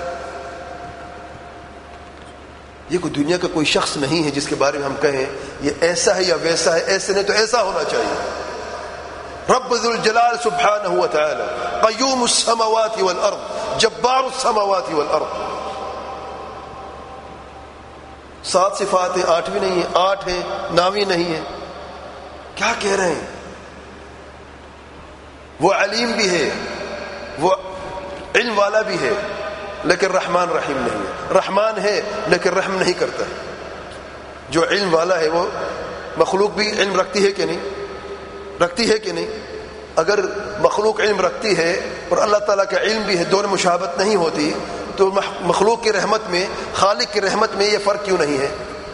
Speaker 1: یہ کوئی دنیا کا کوئی شخص نہیں ہے جس کے بارے میں ہم کہیں یہ ایسا ہے یا ویسا ہے. ایسے نہیں تو ایسا ہونا چاہیے. رب ذو الجلال سبحانہ وتعالی قیوم السماوات والارض جبار السماوات والارض. 7 صفات ہیں، 8 بھی نہیں ہے. 8 ہے، نامی نہیں ہے. کیا کہہ رہے ہیں؟ وہ علیم بھی ہے، وہ علم والا بھی ہے، لیکن رحمان رحیم نہیں ہے. رحمان ہے لیکن رحم نہیں کرتا. جو علم والا ہے وہ مخلوق بھی علم رکھتی ہے کہ نہیں؟ رکھتی ہے کہ نہیں؟ اگر مخلوق علم رکھتی ہے اور اللہ تعالیٰ کا علم بھی ہے، دونوں مشابہت نہیں ہوتی، تو مخلوق کی رحمت میں خالق کی رحمت میں یہ فرق کیوں نہیں ہے؟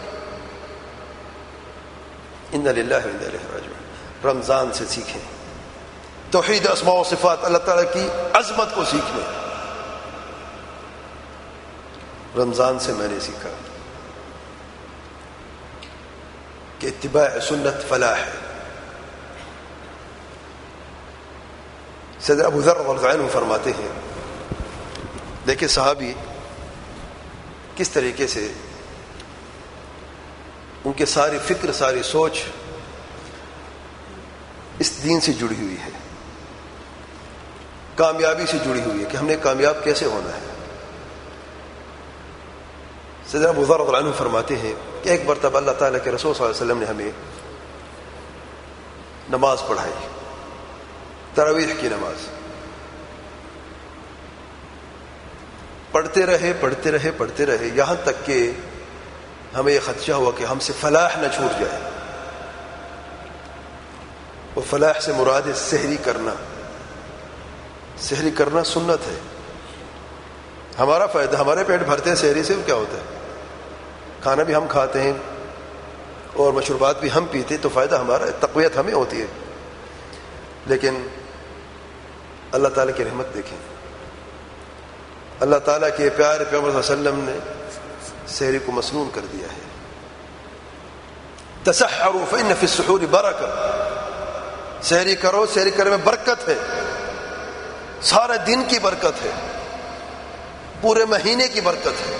Speaker 1: انا للہ و انا الیہ راجعون. رمضان سے سیکھیں توحید اسماء و صفات، اللہ تعالیٰ کی عظمت کو سیکھیں. رمضان سے میں نے سیکھا کہ اتباع سنت فلاح ہے. سیدنا ابو ذر رضی اللہ عنہ فرماتے ہیں، دیکھیں صحابی کس طریقے سے ان کے ساری فکر ساری سوچ اس دین سے جڑی ہوئی ہے، کامیابی سے جڑی ہوئی ہے کہ ہم نے کامیاب کیسے ہونا ہے. سیدنا ابو ذر رضی اللہ عنہ فرماتے ہیں کہ ایک مرتبہ اللہ تعالیٰ کے رسول صلی اللہ علیہ وسلم نے ہمیں نماز پڑھائی، تراویح کی نماز. پڑھتے رہے یہاں تک کہ ہمیں یہ خدشہ ہوا کہ ہم سے فلاح نہ چھوٹ جائے. وہ فلاح سے مراد ہے سحری کرنا. سحری کرنا سنت ہے، ہمارا فائدہ، ہمارے پیٹ بھرتے ہیں سحری سے. کیا ہوتا ہے؟ کھانا بھی ہم کھاتے ہیں اور مشروبات بھی ہم پیتے، تو فائدہ ہمارا، تقویت ہمیں ہوتی ہے. لیکن اللہ تعالیٰ کی رحمت دیکھیں، اللہ تعالیٰ کے پیارے پیغمبر صلی اللہ علیہ وسلم نے سحری کو مسنون کر دیا ہے. تسحروا فإن في السحور برکہ. سحری کرو، سحری کرنے میں برکت ہے، سارے دن کی برکت ہے، پورے مہینے کی برکت ہے.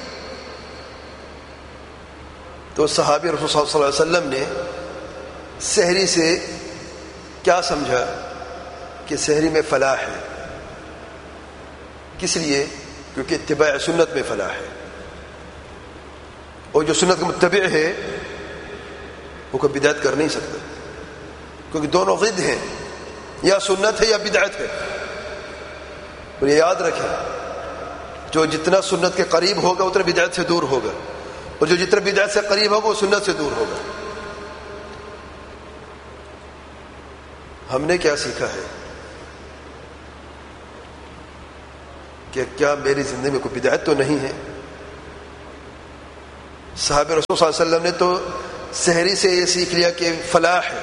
Speaker 1: تو صحابی رسول صلی اللہ علیہ وسلم نے سحری سے کیا سمجھا کہ سحری میں فلاح ہے. کس لیے؟ کیونکہ اتباع سنت میں فلاح ہے، اور جو سنت کا متبع ہے وہ کوئی بدعت کر نہیں سکتا، کیونکہ دونوں ضد ہیں، یا سنت ہے یا بدعت ہے. اور یہ یاد رکھیں، جو جتنا سنت کے قریب ہوگا اتنا بدعت سے دور ہوگا، اور جو جتنا بدعت سے قریب ہوگا وہ سنت سے دور ہوگا. ہم نے کیا سیکھا ہے کہ کیا میری زندگی میں کوئی بدعت تو نہیں ہے؟ صحابہ رسول صلی اللہ علیہ وسلم نے تو سحری سے یہ سیکھ لیا کہ فلاح ہے.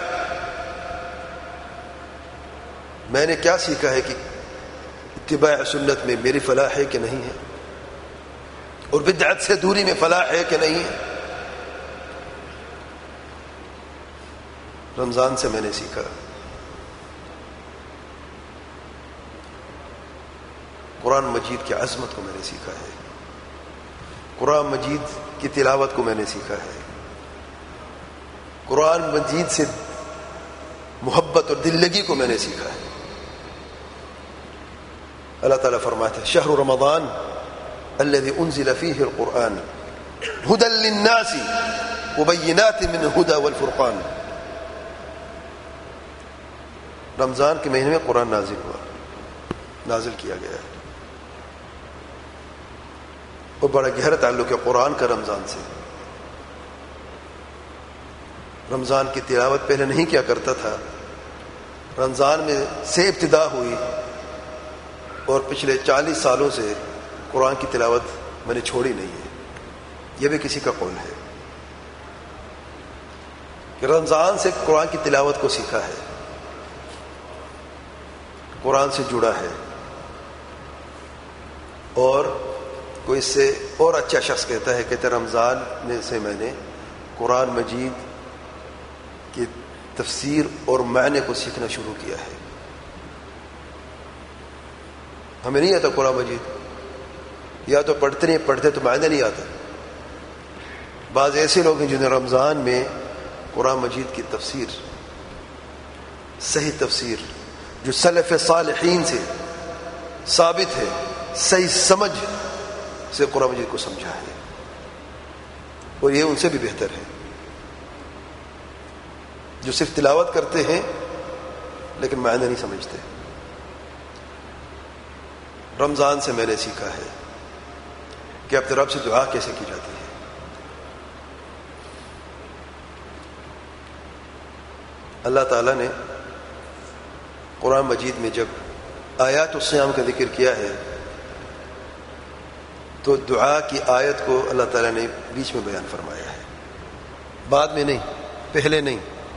Speaker 1: میں نے کیا سیکھا ہے کہ اتباع سنت میں میری فلاح ہے کہ نہیں ہے, اور بدعت سے دوری میں فلاح ہے کہ نہیں ہے. رمضان سے میں نے سیکھا. قرآن مجید کی عظمت کو میں نے سیکھا ہے. قرآن مجید کی تلاوت کو میں نے سیکھا ہے. قرآن مجید سے محبت اور دل لگی کو میں نے سیکھا ہے. اللہ تعالیٰ فرماتے ہیں شہر رمضان الذي انزل فيه القرآن هدى للناس وبينات من الهدى والفرقان. رمضان کے مہینے میں قرآن نازل کیا گیا ہے, اور بڑا گہرا تعلق ہے قرآن کا رمضان سے. رمضان کی تلاوت پہلے نہیں کیا کرتا تھا, رمضان میں سے ابتدا ہوئی, اور پچھلے 40 سالوں سے قرآن کی تلاوت میں نے چھوڑی نہیں ہے. یہ بھی کسی کا قول ہے کہ رمضان سے قرآن کی تلاوت کو سیکھا ہے, قرآن سے جڑا ہے, اور کوئی اس سے اور اچھا شخص کہتا ہے کہ رمضان میں سے میں نے قرآن مجید کی تفسیر اور معنی کو سیکھنا شروع کیا ہے. ہمیں نہیں آتا قرآن مجید, یا تو پڑھتے نہیں, پڑھتے تو معنی نہیں آتا. بعض ایسے لوگ ہیں جنہیں رمضان میں قرآن مجید کی تفسیر, صحیح تفسیر جو سلف صالحین سے ثابت ہے, صحیح سمجھ سے قرآن مجید کو سمجھا ہے, اور یہ ان سے بھی بہتر ہے جو صرف تلاوت کرتے ہیں لیکن معنی نہیں سمجھتے. رمضان سے میں نے سیکھا ہے کہ اپنے رب سے دعا کیسے کی جاتی ہے. اللہ تعالیٰ نے قرآن مجید میں جب آیات الصیام کا ذکر کیا ہے تو دعا کی آیت کو اللہ تعالیٰ نے بیچ میں بیان فرمایا ہے, بعد میں نہیں, پہلے نہیں.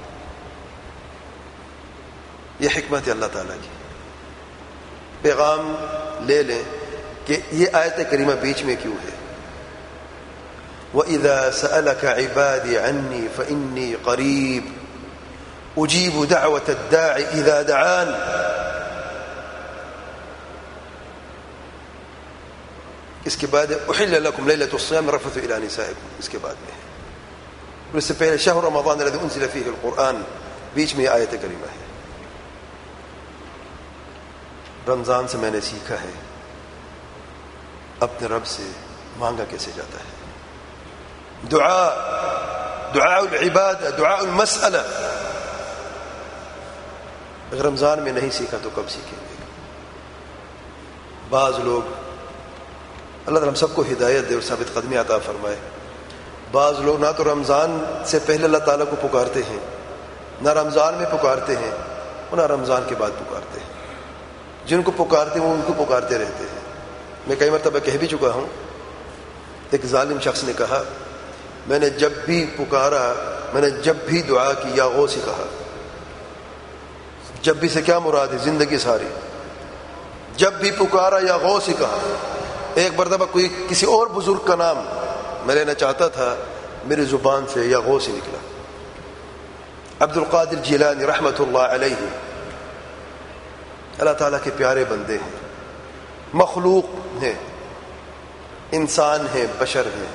Speaker 1: یہ حکمت ہے اللہ تعالیٰ کی. پیغام لے لیں کہ یہ آیت کریمہ بیچ میں کیوں ہے. وَإِذَا سَأَلَكَ عِبَادِي عَنِّي فَإِنِّي قَرِيبٌ أُجِيبُ دَعْوَةَ الدَّاعِ إِذَا دَعَانِ. اس کے بعد أُحِلَّ لَكُمْ لَيْلَةُ الصِّيَامِ الرَّفَثُ إِلَىٰ نِسَائِكُمْ, اس کے بعد میں ہے. اور اس سے پہلے شہر رمضان الذي أنزل فيه القرآن, بیچ میں آیت کریمہ ہے. رمضان سے میں نے سیکھا ہے اپنے رب سے مانگا کیسے جاتا ہے. دعاء العبادہ, دعاء المسئلہ. اگر رمضان میں نہیں سیکھا تو کب سیکھیں گے؟ بعض لوگ, اللہ تعالیٰ ہم سب کو ہدایت دے اور ثابت قدمی عطا فرمائے, بعض لوگ نہ تو رمضان سے پہلے اللہ تعالیٰ کو پکارتے ہیں, نہ رمضان میں پکارتے ہیں, اور نہ رمضان کے بعد پکارتے ہیں. جن کو پکارتے ہیں وہ ان کو پکارتے رہتے ہیں. میں کئی مرتبہ کہہ بھی چکا ہوں, ایک ظالم شخص نے کہا میں نے جب بھی پکارا, میں نے جب بھی دعا کی یا غوث کہا. جب بھی سے کیا مراد ہے؟ زندگی ساری. جب بھی پکارا یا غوث کہا. ایک مرتبہ کوئی کسی اور بزرگ کا نام میں لینا چاہتا تھا, میری زبان سے یا غوث نکلا. عبد القادر جیلانی رحمۃ اللہ علیہ اللہ تعالیٰ کے پیارے بندے ہیں, مخلوق ہیں, انسان ہیں, بشر ہیں.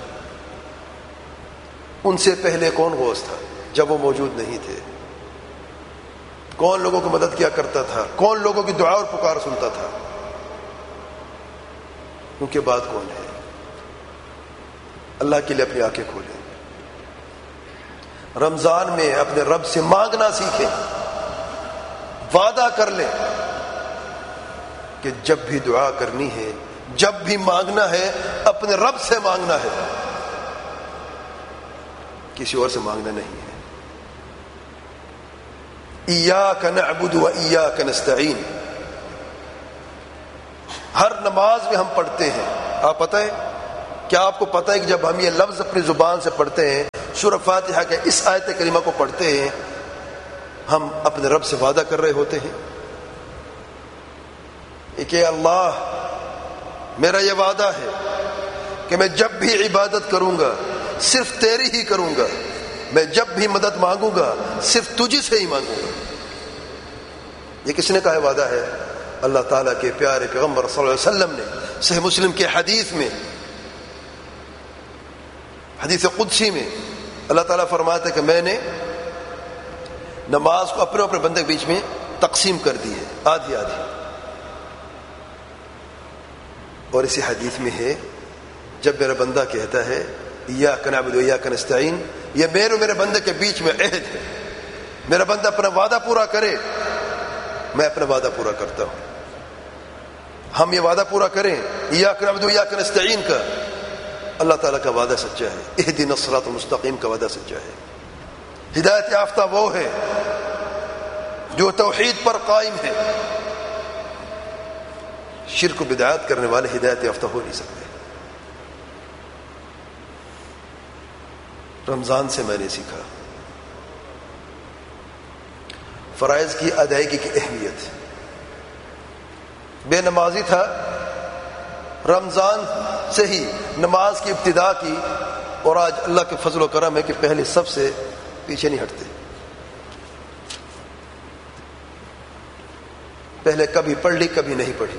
Speaker 1: ان سے پہلے کون غوث تھا جب وہ موجود نہیں تھے؟ کون لوگوں کی مدد کیا کرتا تھا؟ کون لوگوں کی دعا اور پکار سنتا تھا؟ ان کے بعد کون ہے؟ اللہ کے لیے اپنی آنکھیں کھولیں. رمضان میں اپنے رب سے مانگنا سیکھیں. وعدہ کر لیں کہ جب بھی دعا کرنی ہے, جب بھی مانگنا ہے, اپنے رب سے مانگنا ہے, کسی اور سے مانگنا نہیں ہے. ایاک نعبد و ایاک نستعین. ہر نماز میں ہم پڑھتے ہیں, آپ پتہ ہے کیا آپ کو پتہ ہے کہ جب ہم یہ لفظ اپنی زبان سے پڑھتے ہیں، سورہ فاتحہ کے اس آیت کریمہ کو پڑھتے ہیں، ہم اپنے رب سے وعدہ کر رہے ہوتے ہیں کہ اللہ میرا یہ وعدہ ہے کہ میں جب بھی عبادت کروں گا صرف تیری ہی کروں گا، میں جب بھی مدد مانگوں گا صرف تجھ سے ہی مانگوں گا۔ یہ کس نے کہا وعدہ ہے؟ اللہ تعالیٰ کے پیارے پیغمبر صلی اللہ علیہ وسلم نے صحیح مسلم کے حدیث میں، حدیث قدسی میں اللہ تعالیٰ فرماتا ہے کہ میں نے نماز کو اپنے اپنے بندے کے بیچ میں تقسیم کر دی ہے، آدھی آدھی۔ اور اسی حدیث میں ہے جب میرا بندہ کہتا ہے ایاک نعبد و ایاک نستعین، یہ میرے اور میرے بندے کے بیچ میں عہد ہے، میرا بندہ اپنا وعدہ پورا کرے، میں اپنا وعدہ پورا کرتا ہوں۔ ہم یہ وعدہ پورا کریں ایاک نعبد و ایاک نستعین کا، اللہ تعالیٰ کا وعدہ سچا ہے، اہدنا الصراط المستقیم کا وعدہ سچا ہے۔ ہدایت یافتہ وہ ہے جو توحید پر قائم ہے، شرک و بدعات کرنے والے ہدایت یافتہ ہو نہیں سکتے۔ رمضان سے میں نے سیکھا فرائض کی ادائیگی کی اہمیت۔ بے نمازی تھا، رمضان سے ہی نماز کی ابتدا کی، اور آج اللہ کے فضل و کرم ہے کہ پہلے سب سے پیچھے نہیں ہٹتے۔ پہلے کبھی پڑھ لی کبھی نہیں پڑھی،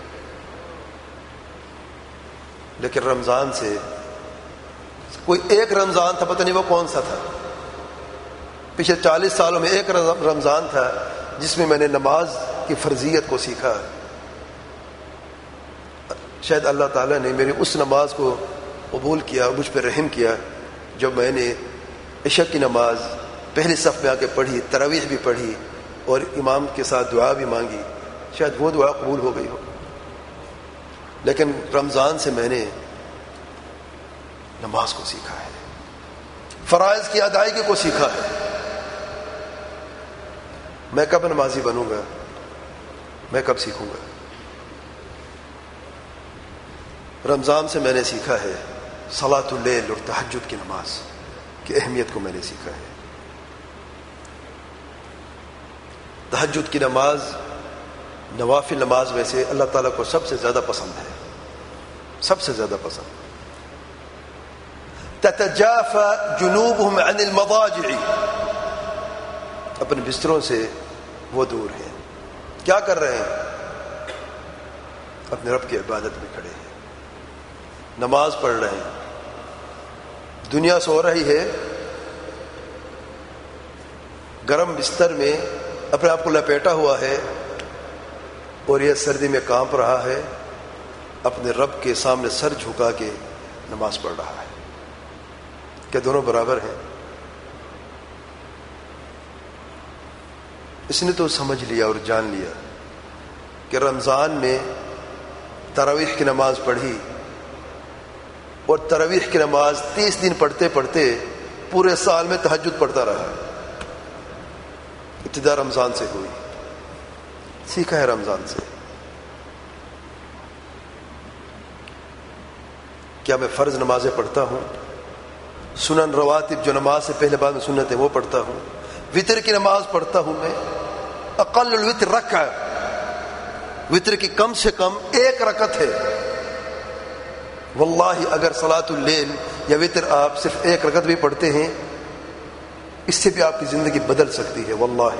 Speaker 1: لیکن رمضان سے کوئی ایک رمضان تھا، پتہ نہیں وہ کون سا تھا، پچھلے 40 سالوں میں ایک رمضان تھا جس میں میں نے نماز کی فرضیت کو سیکھا۔ شاید اللہ تعالیٰ نے میری اس نماز کو قبول کیا، مجھ پہ رحم کیا، جب میں نے عشاء کی نماز پہلی صف میں آ کے پڑھی، تراویح بھی پڑھی اور امام کے ساتھ دعا بھی مانگی، شاید وہ دعا قبول ہو گئی ہو۔ لیکن رمضان سے میں نے نماز کو سیکھا ہے، فرائض کی ادائیگی کو سیکھا ہے۔ میں کب نمازی بنوں گا؟ میں کب سیکھوں گا؟ رمضان سے میں نے سیکھا ہے صلاۃ اللیل اور تہجد کی نماز کی اہمیت کو میں نے سیکھا ہے۔ تہجد کی نماز نوافل نماز میں سے اللہ تعالیٰ کو سب سے زیادہ پسند ہے، سب سے زیادہ پسند۔ تتجافى جنوبهم عن المضاجع، اپنے بستروں سے وہ دور ہیں، کیا کر رہے ہیں؟ اپنے رب کی عبادت میں کھڑے ہیں، نماز پڑھ رہے ہیں۔ دنیا سو رہی ہے، گرم بستر میں اپنے آپ کو لپیٹا ہوا ہے، اور یہ سردی میں کانپ رہا ہے، اپنے رب کے سامنے سر جھکا کے نماز پڑھ رہا ہے۔ کیا دونوں برابر ہیں؟ اس نے تو سمجھ لیا اور جان لیا کہ رمضان میں تراویح کی نماز پڑھی، اور تراویح کی نماز 30 دن پڑھتے پڑھتے پورے سال میں تہجد پڑھتا رہا۔ ابتدا رمضان سے ہوئی، سیکھا ہے رمضان سے۔ کیا میں فرض نمازیں پڑھتا ہوں؟ سنن رواتب جو نماز سے پہلے بعد میں سنت ہے وہ پڑھتا ہوں۔ وتر کی نماز پڑھتا ہوں میں، اقل الوتر رکعہ، وتر کی کم سے کم 1 رکعت ہے۔ واللہ اگر صلاۃ اللیل یا وتر آپ صرف 1 رکعت بھی پڑھتے ہیں، اس سے بھی آپ کی زندگی بدل سکتی ہے۔ واللہ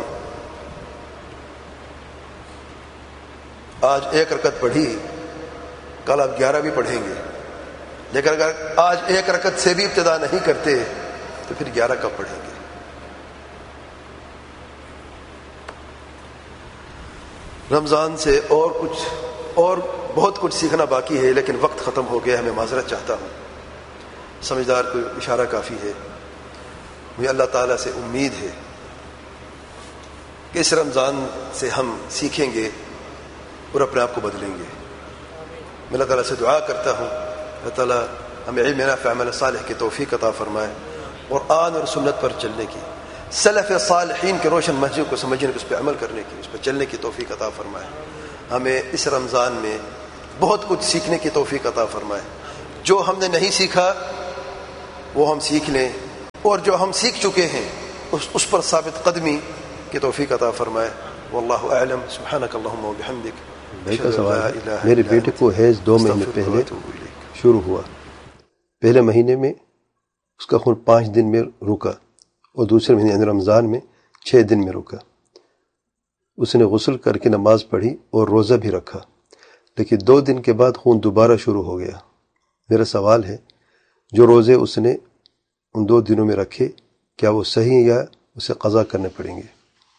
Speaker 1: آج 1 رکعت پڑھی، کل آپ 11 بھی پڑھیں گے، لیکن اگر آج 1 رکعت سے بھی ابتدا نہیں کرتے تو پھر 11 کب پڑھیں گے؟ رمضان سے اور بہت کچھ سیکھنا باقی ہے، لیکن وقت ختم ہو گیا ہے، میں معذرت چاہتا ہوں۔ سمجھدار کو اشارہ کافی ہے۔ مجھے اللہ تعالیٰ سے امید ہے کہ اس رمضان سے ہم سیکھیں گے اور اپنے آپ کو بدلیں گے۔ میں اللہ تعالیٰ سے دعا کرتا ہوں اللہ تعالیٰ ہمیں علم نافع عمل صالح کی توفیق عطا فرمائے، قرآن اور سنت پر چلنے کی، سلف صالحین کے روشن منہج کو سمجھنے، اس پہ عمل کرنے کی، اس پہ چلنے کی توفیق عطا فرمائے۔ ہمیں اس رمضان میں بہت کچھ سیکھنے کی توفیق عطا فرمائے، جو ہم نے نہیں سیکھا وہ ہم سیکھ لیں، اور جو ہم سیکھ چکے ہیں اس پر ثابت قدمی کی توفیق عطا فرمائے۔ واللہ اعلم۔ سبحانک اللہم و بحمدک۔
Speaker 2: بھائی کا سوال ہے، میرے بیٹے کو حیض 2 مہینے پہلے شروع ہوا، پہلے مہینے میں اس کا خون 5 دن میں رکا، اور دوسرے مہینے یعنی رمضان میں 6 دن میں رکا۔ اس نے غسل کر کے نماز پڑھی اور روزہ بھی رکھا، لیکن 2 دن کے بعد خون دوبارہ شروع ہو گیا۔ میرا سوال ہے، جو روزے اس نے ان 2 دنوں میں رکھے کیا وہ صحیح ہیں یا اسے قضا کرنے پڑیں گے؟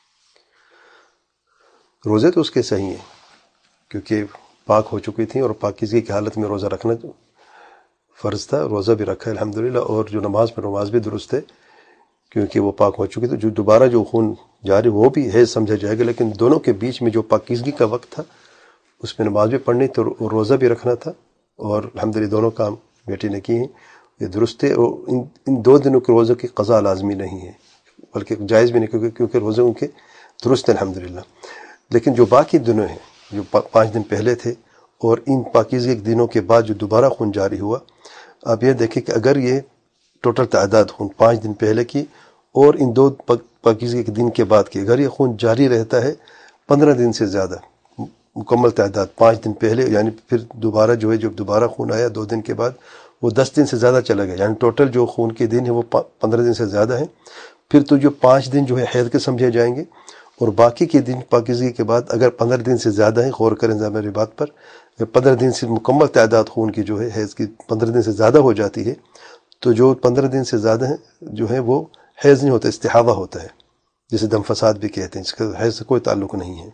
Speaker 2: روزے تو اس کے صحیح ہیں کیونکہ پاک ہو چکی تھیں، اور پاکیزگی کی حالت میں روزہ رکھنا فرض تھا، روزہ بھی رکھا الحمدللہ، اور جو نماز پر نماز بھی درست ہے کیونکہ وہ پاک ہو چکی تھی۔ جو دوبارہ جو خون جاری وہ بھی حیض سمجھا جائے گا، لیکن دونوں کے بیچ میں جو پاکیزگی کا وقت تھا اس میں نماز بھی پڑھنی تو روزہ بھی رکھنا تھا، اور الحمدللہ دونوں کام بیٹی نے کی ہیں، یہ درست ہے۔ اور ان 2 دنوں کے روزوں کی قضا لازمی نہیں ہے، بلکہ جائز بھی نہیں، کیونکہ روزے ان کے درست ہیں الحمدللہ۔ لیکن جو باقی دنوں ہیں جو 5 دن پہلے تھے، اور ان پاکیزگی کے دنوں کے بعد جو دوبارہ خون جاری ہوا، آپ یہ دیکھیں کہ اگر یہ ٹوٹل تعداد خون 5 دن پہلے کی اور ان 2 پاکیزگی کے دن کے بعد کی، اگر یہ خون جاری رہتا ہے 15 دن سے زیادہ، مکمل تعداد 5 دن پہلے، یعنی پھر دوبارہ جو ہے جب دوبارہ خون آیا 2 دن کے بعد وہ 10 دن سے زیادہ چلا گیا، یعنی ٹوٹل جو خون کے دن ہے وہ 15 دن سے زیادہ ہیں، پھر تو جو 5 دن جو ہے حیض کے سمجھے جائیں گے، اور باقی کے دن پاکیزگی کے بعد اگر 15 دن سے زیادہ ہیں، غور کریں ذرا میری بات پر، اگر 15 دن سے مکمل تعداد خون کی جو ہے حیض کی 15 دن سے زیادہ ہو جاتی ہے، تو جو 15 دن سے زیادہ ہیں جو ہے وہ حیض نہیں ہوتا، استحاضہ ہوتا ہے، جسے دم فساد بھی کہتے ہیں، جس کا حیض سے کوئی تعلق نہیں ہے۔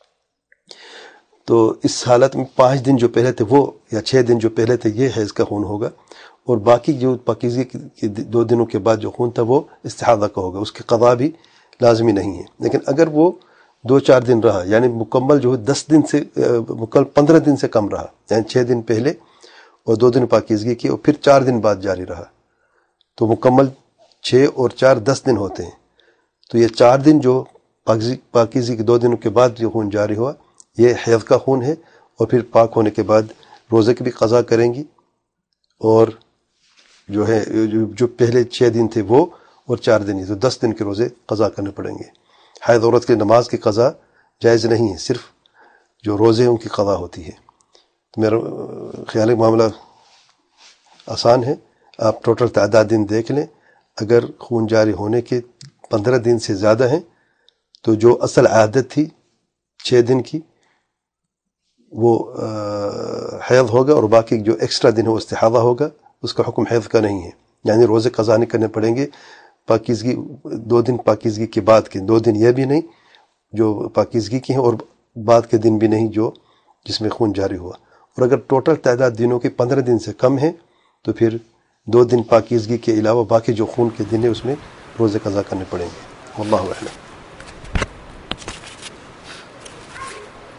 Speaker 2: تو اس حالت میں 5 دن جو پہلے تھے وہ، یا 6 دن جو پہلے تھے، یہ حیض کا خون ہوگا، اور باقی جو پاکیزگی کے 2 دنوں کے بعد جو خون تھا وہ استحاضہ کا ہوگا، اس کی قضا بھی لازمی نہیں ہے۔ لیکن اگر وہ 2-4 دن رہا، یعنی مکمل جو ہے 10 دن سے مکمل 15 دن سے کم رہا، یعنی 6 دن پہلے اور 2 دن پاکیزگی کی، اور پھر 4 دن بعد جاری رہا، تو مکمل 6 اور 4 10 دن ہوتے ہیں۔ تو یہ 4 دن جو پاکیزگی کے 2 دنوں کے بعد جو خون جاری ہوا، یہ حیض کا خون ہے، اور پھر پاک ہونے کے بعد روزے کی بھی قضا کریں گی، اور جو ہے جو پہلے 6 دن تھے وہ، اور 4 دن ہی، تو 10 دن کے روزے قضا کرنے پڑیں گے۔ حائض عورت کی نماز کی قضا جائز نہیں ہے، صرف جو روزے ان کی قضا ہوتی ہے۔ تو میرا خیال ہے معاملہ آسان ہے، آپ ٹوٹل تعداد دن دیکھ لیں، اگر خون جاری ہونے کے 15 دن سے زیادہ ہیں تو جو اصل عادت تھی 6 دن کی وہ حیض ہوگا، اور باقی جو ایکسٹرا دن ہے وہ استحاضہ ہوگا، اس کا حکم حیض کا نہیں ہے، یعنی روزے قضا نہیں کرنے پڑیں گے پاکیزگی 2 دن پاکیزگی کے بعد کے، 2 دن یہ بھی نہیں جو پاکیزگی کی ہیں، اور بعد کے دن بھی نہیں جو جس میں خون جاری ہوا۔ اور اگر ٹوٹل تعداد دنوں کے 15 دن سے کم ہیں تو پھر 2 دن پاکیزگی کے علاوہ باقی جو خون کے دن ہیں اس میں روزے قضا کرنے پڑیں گے۔ واللہ اعلم۔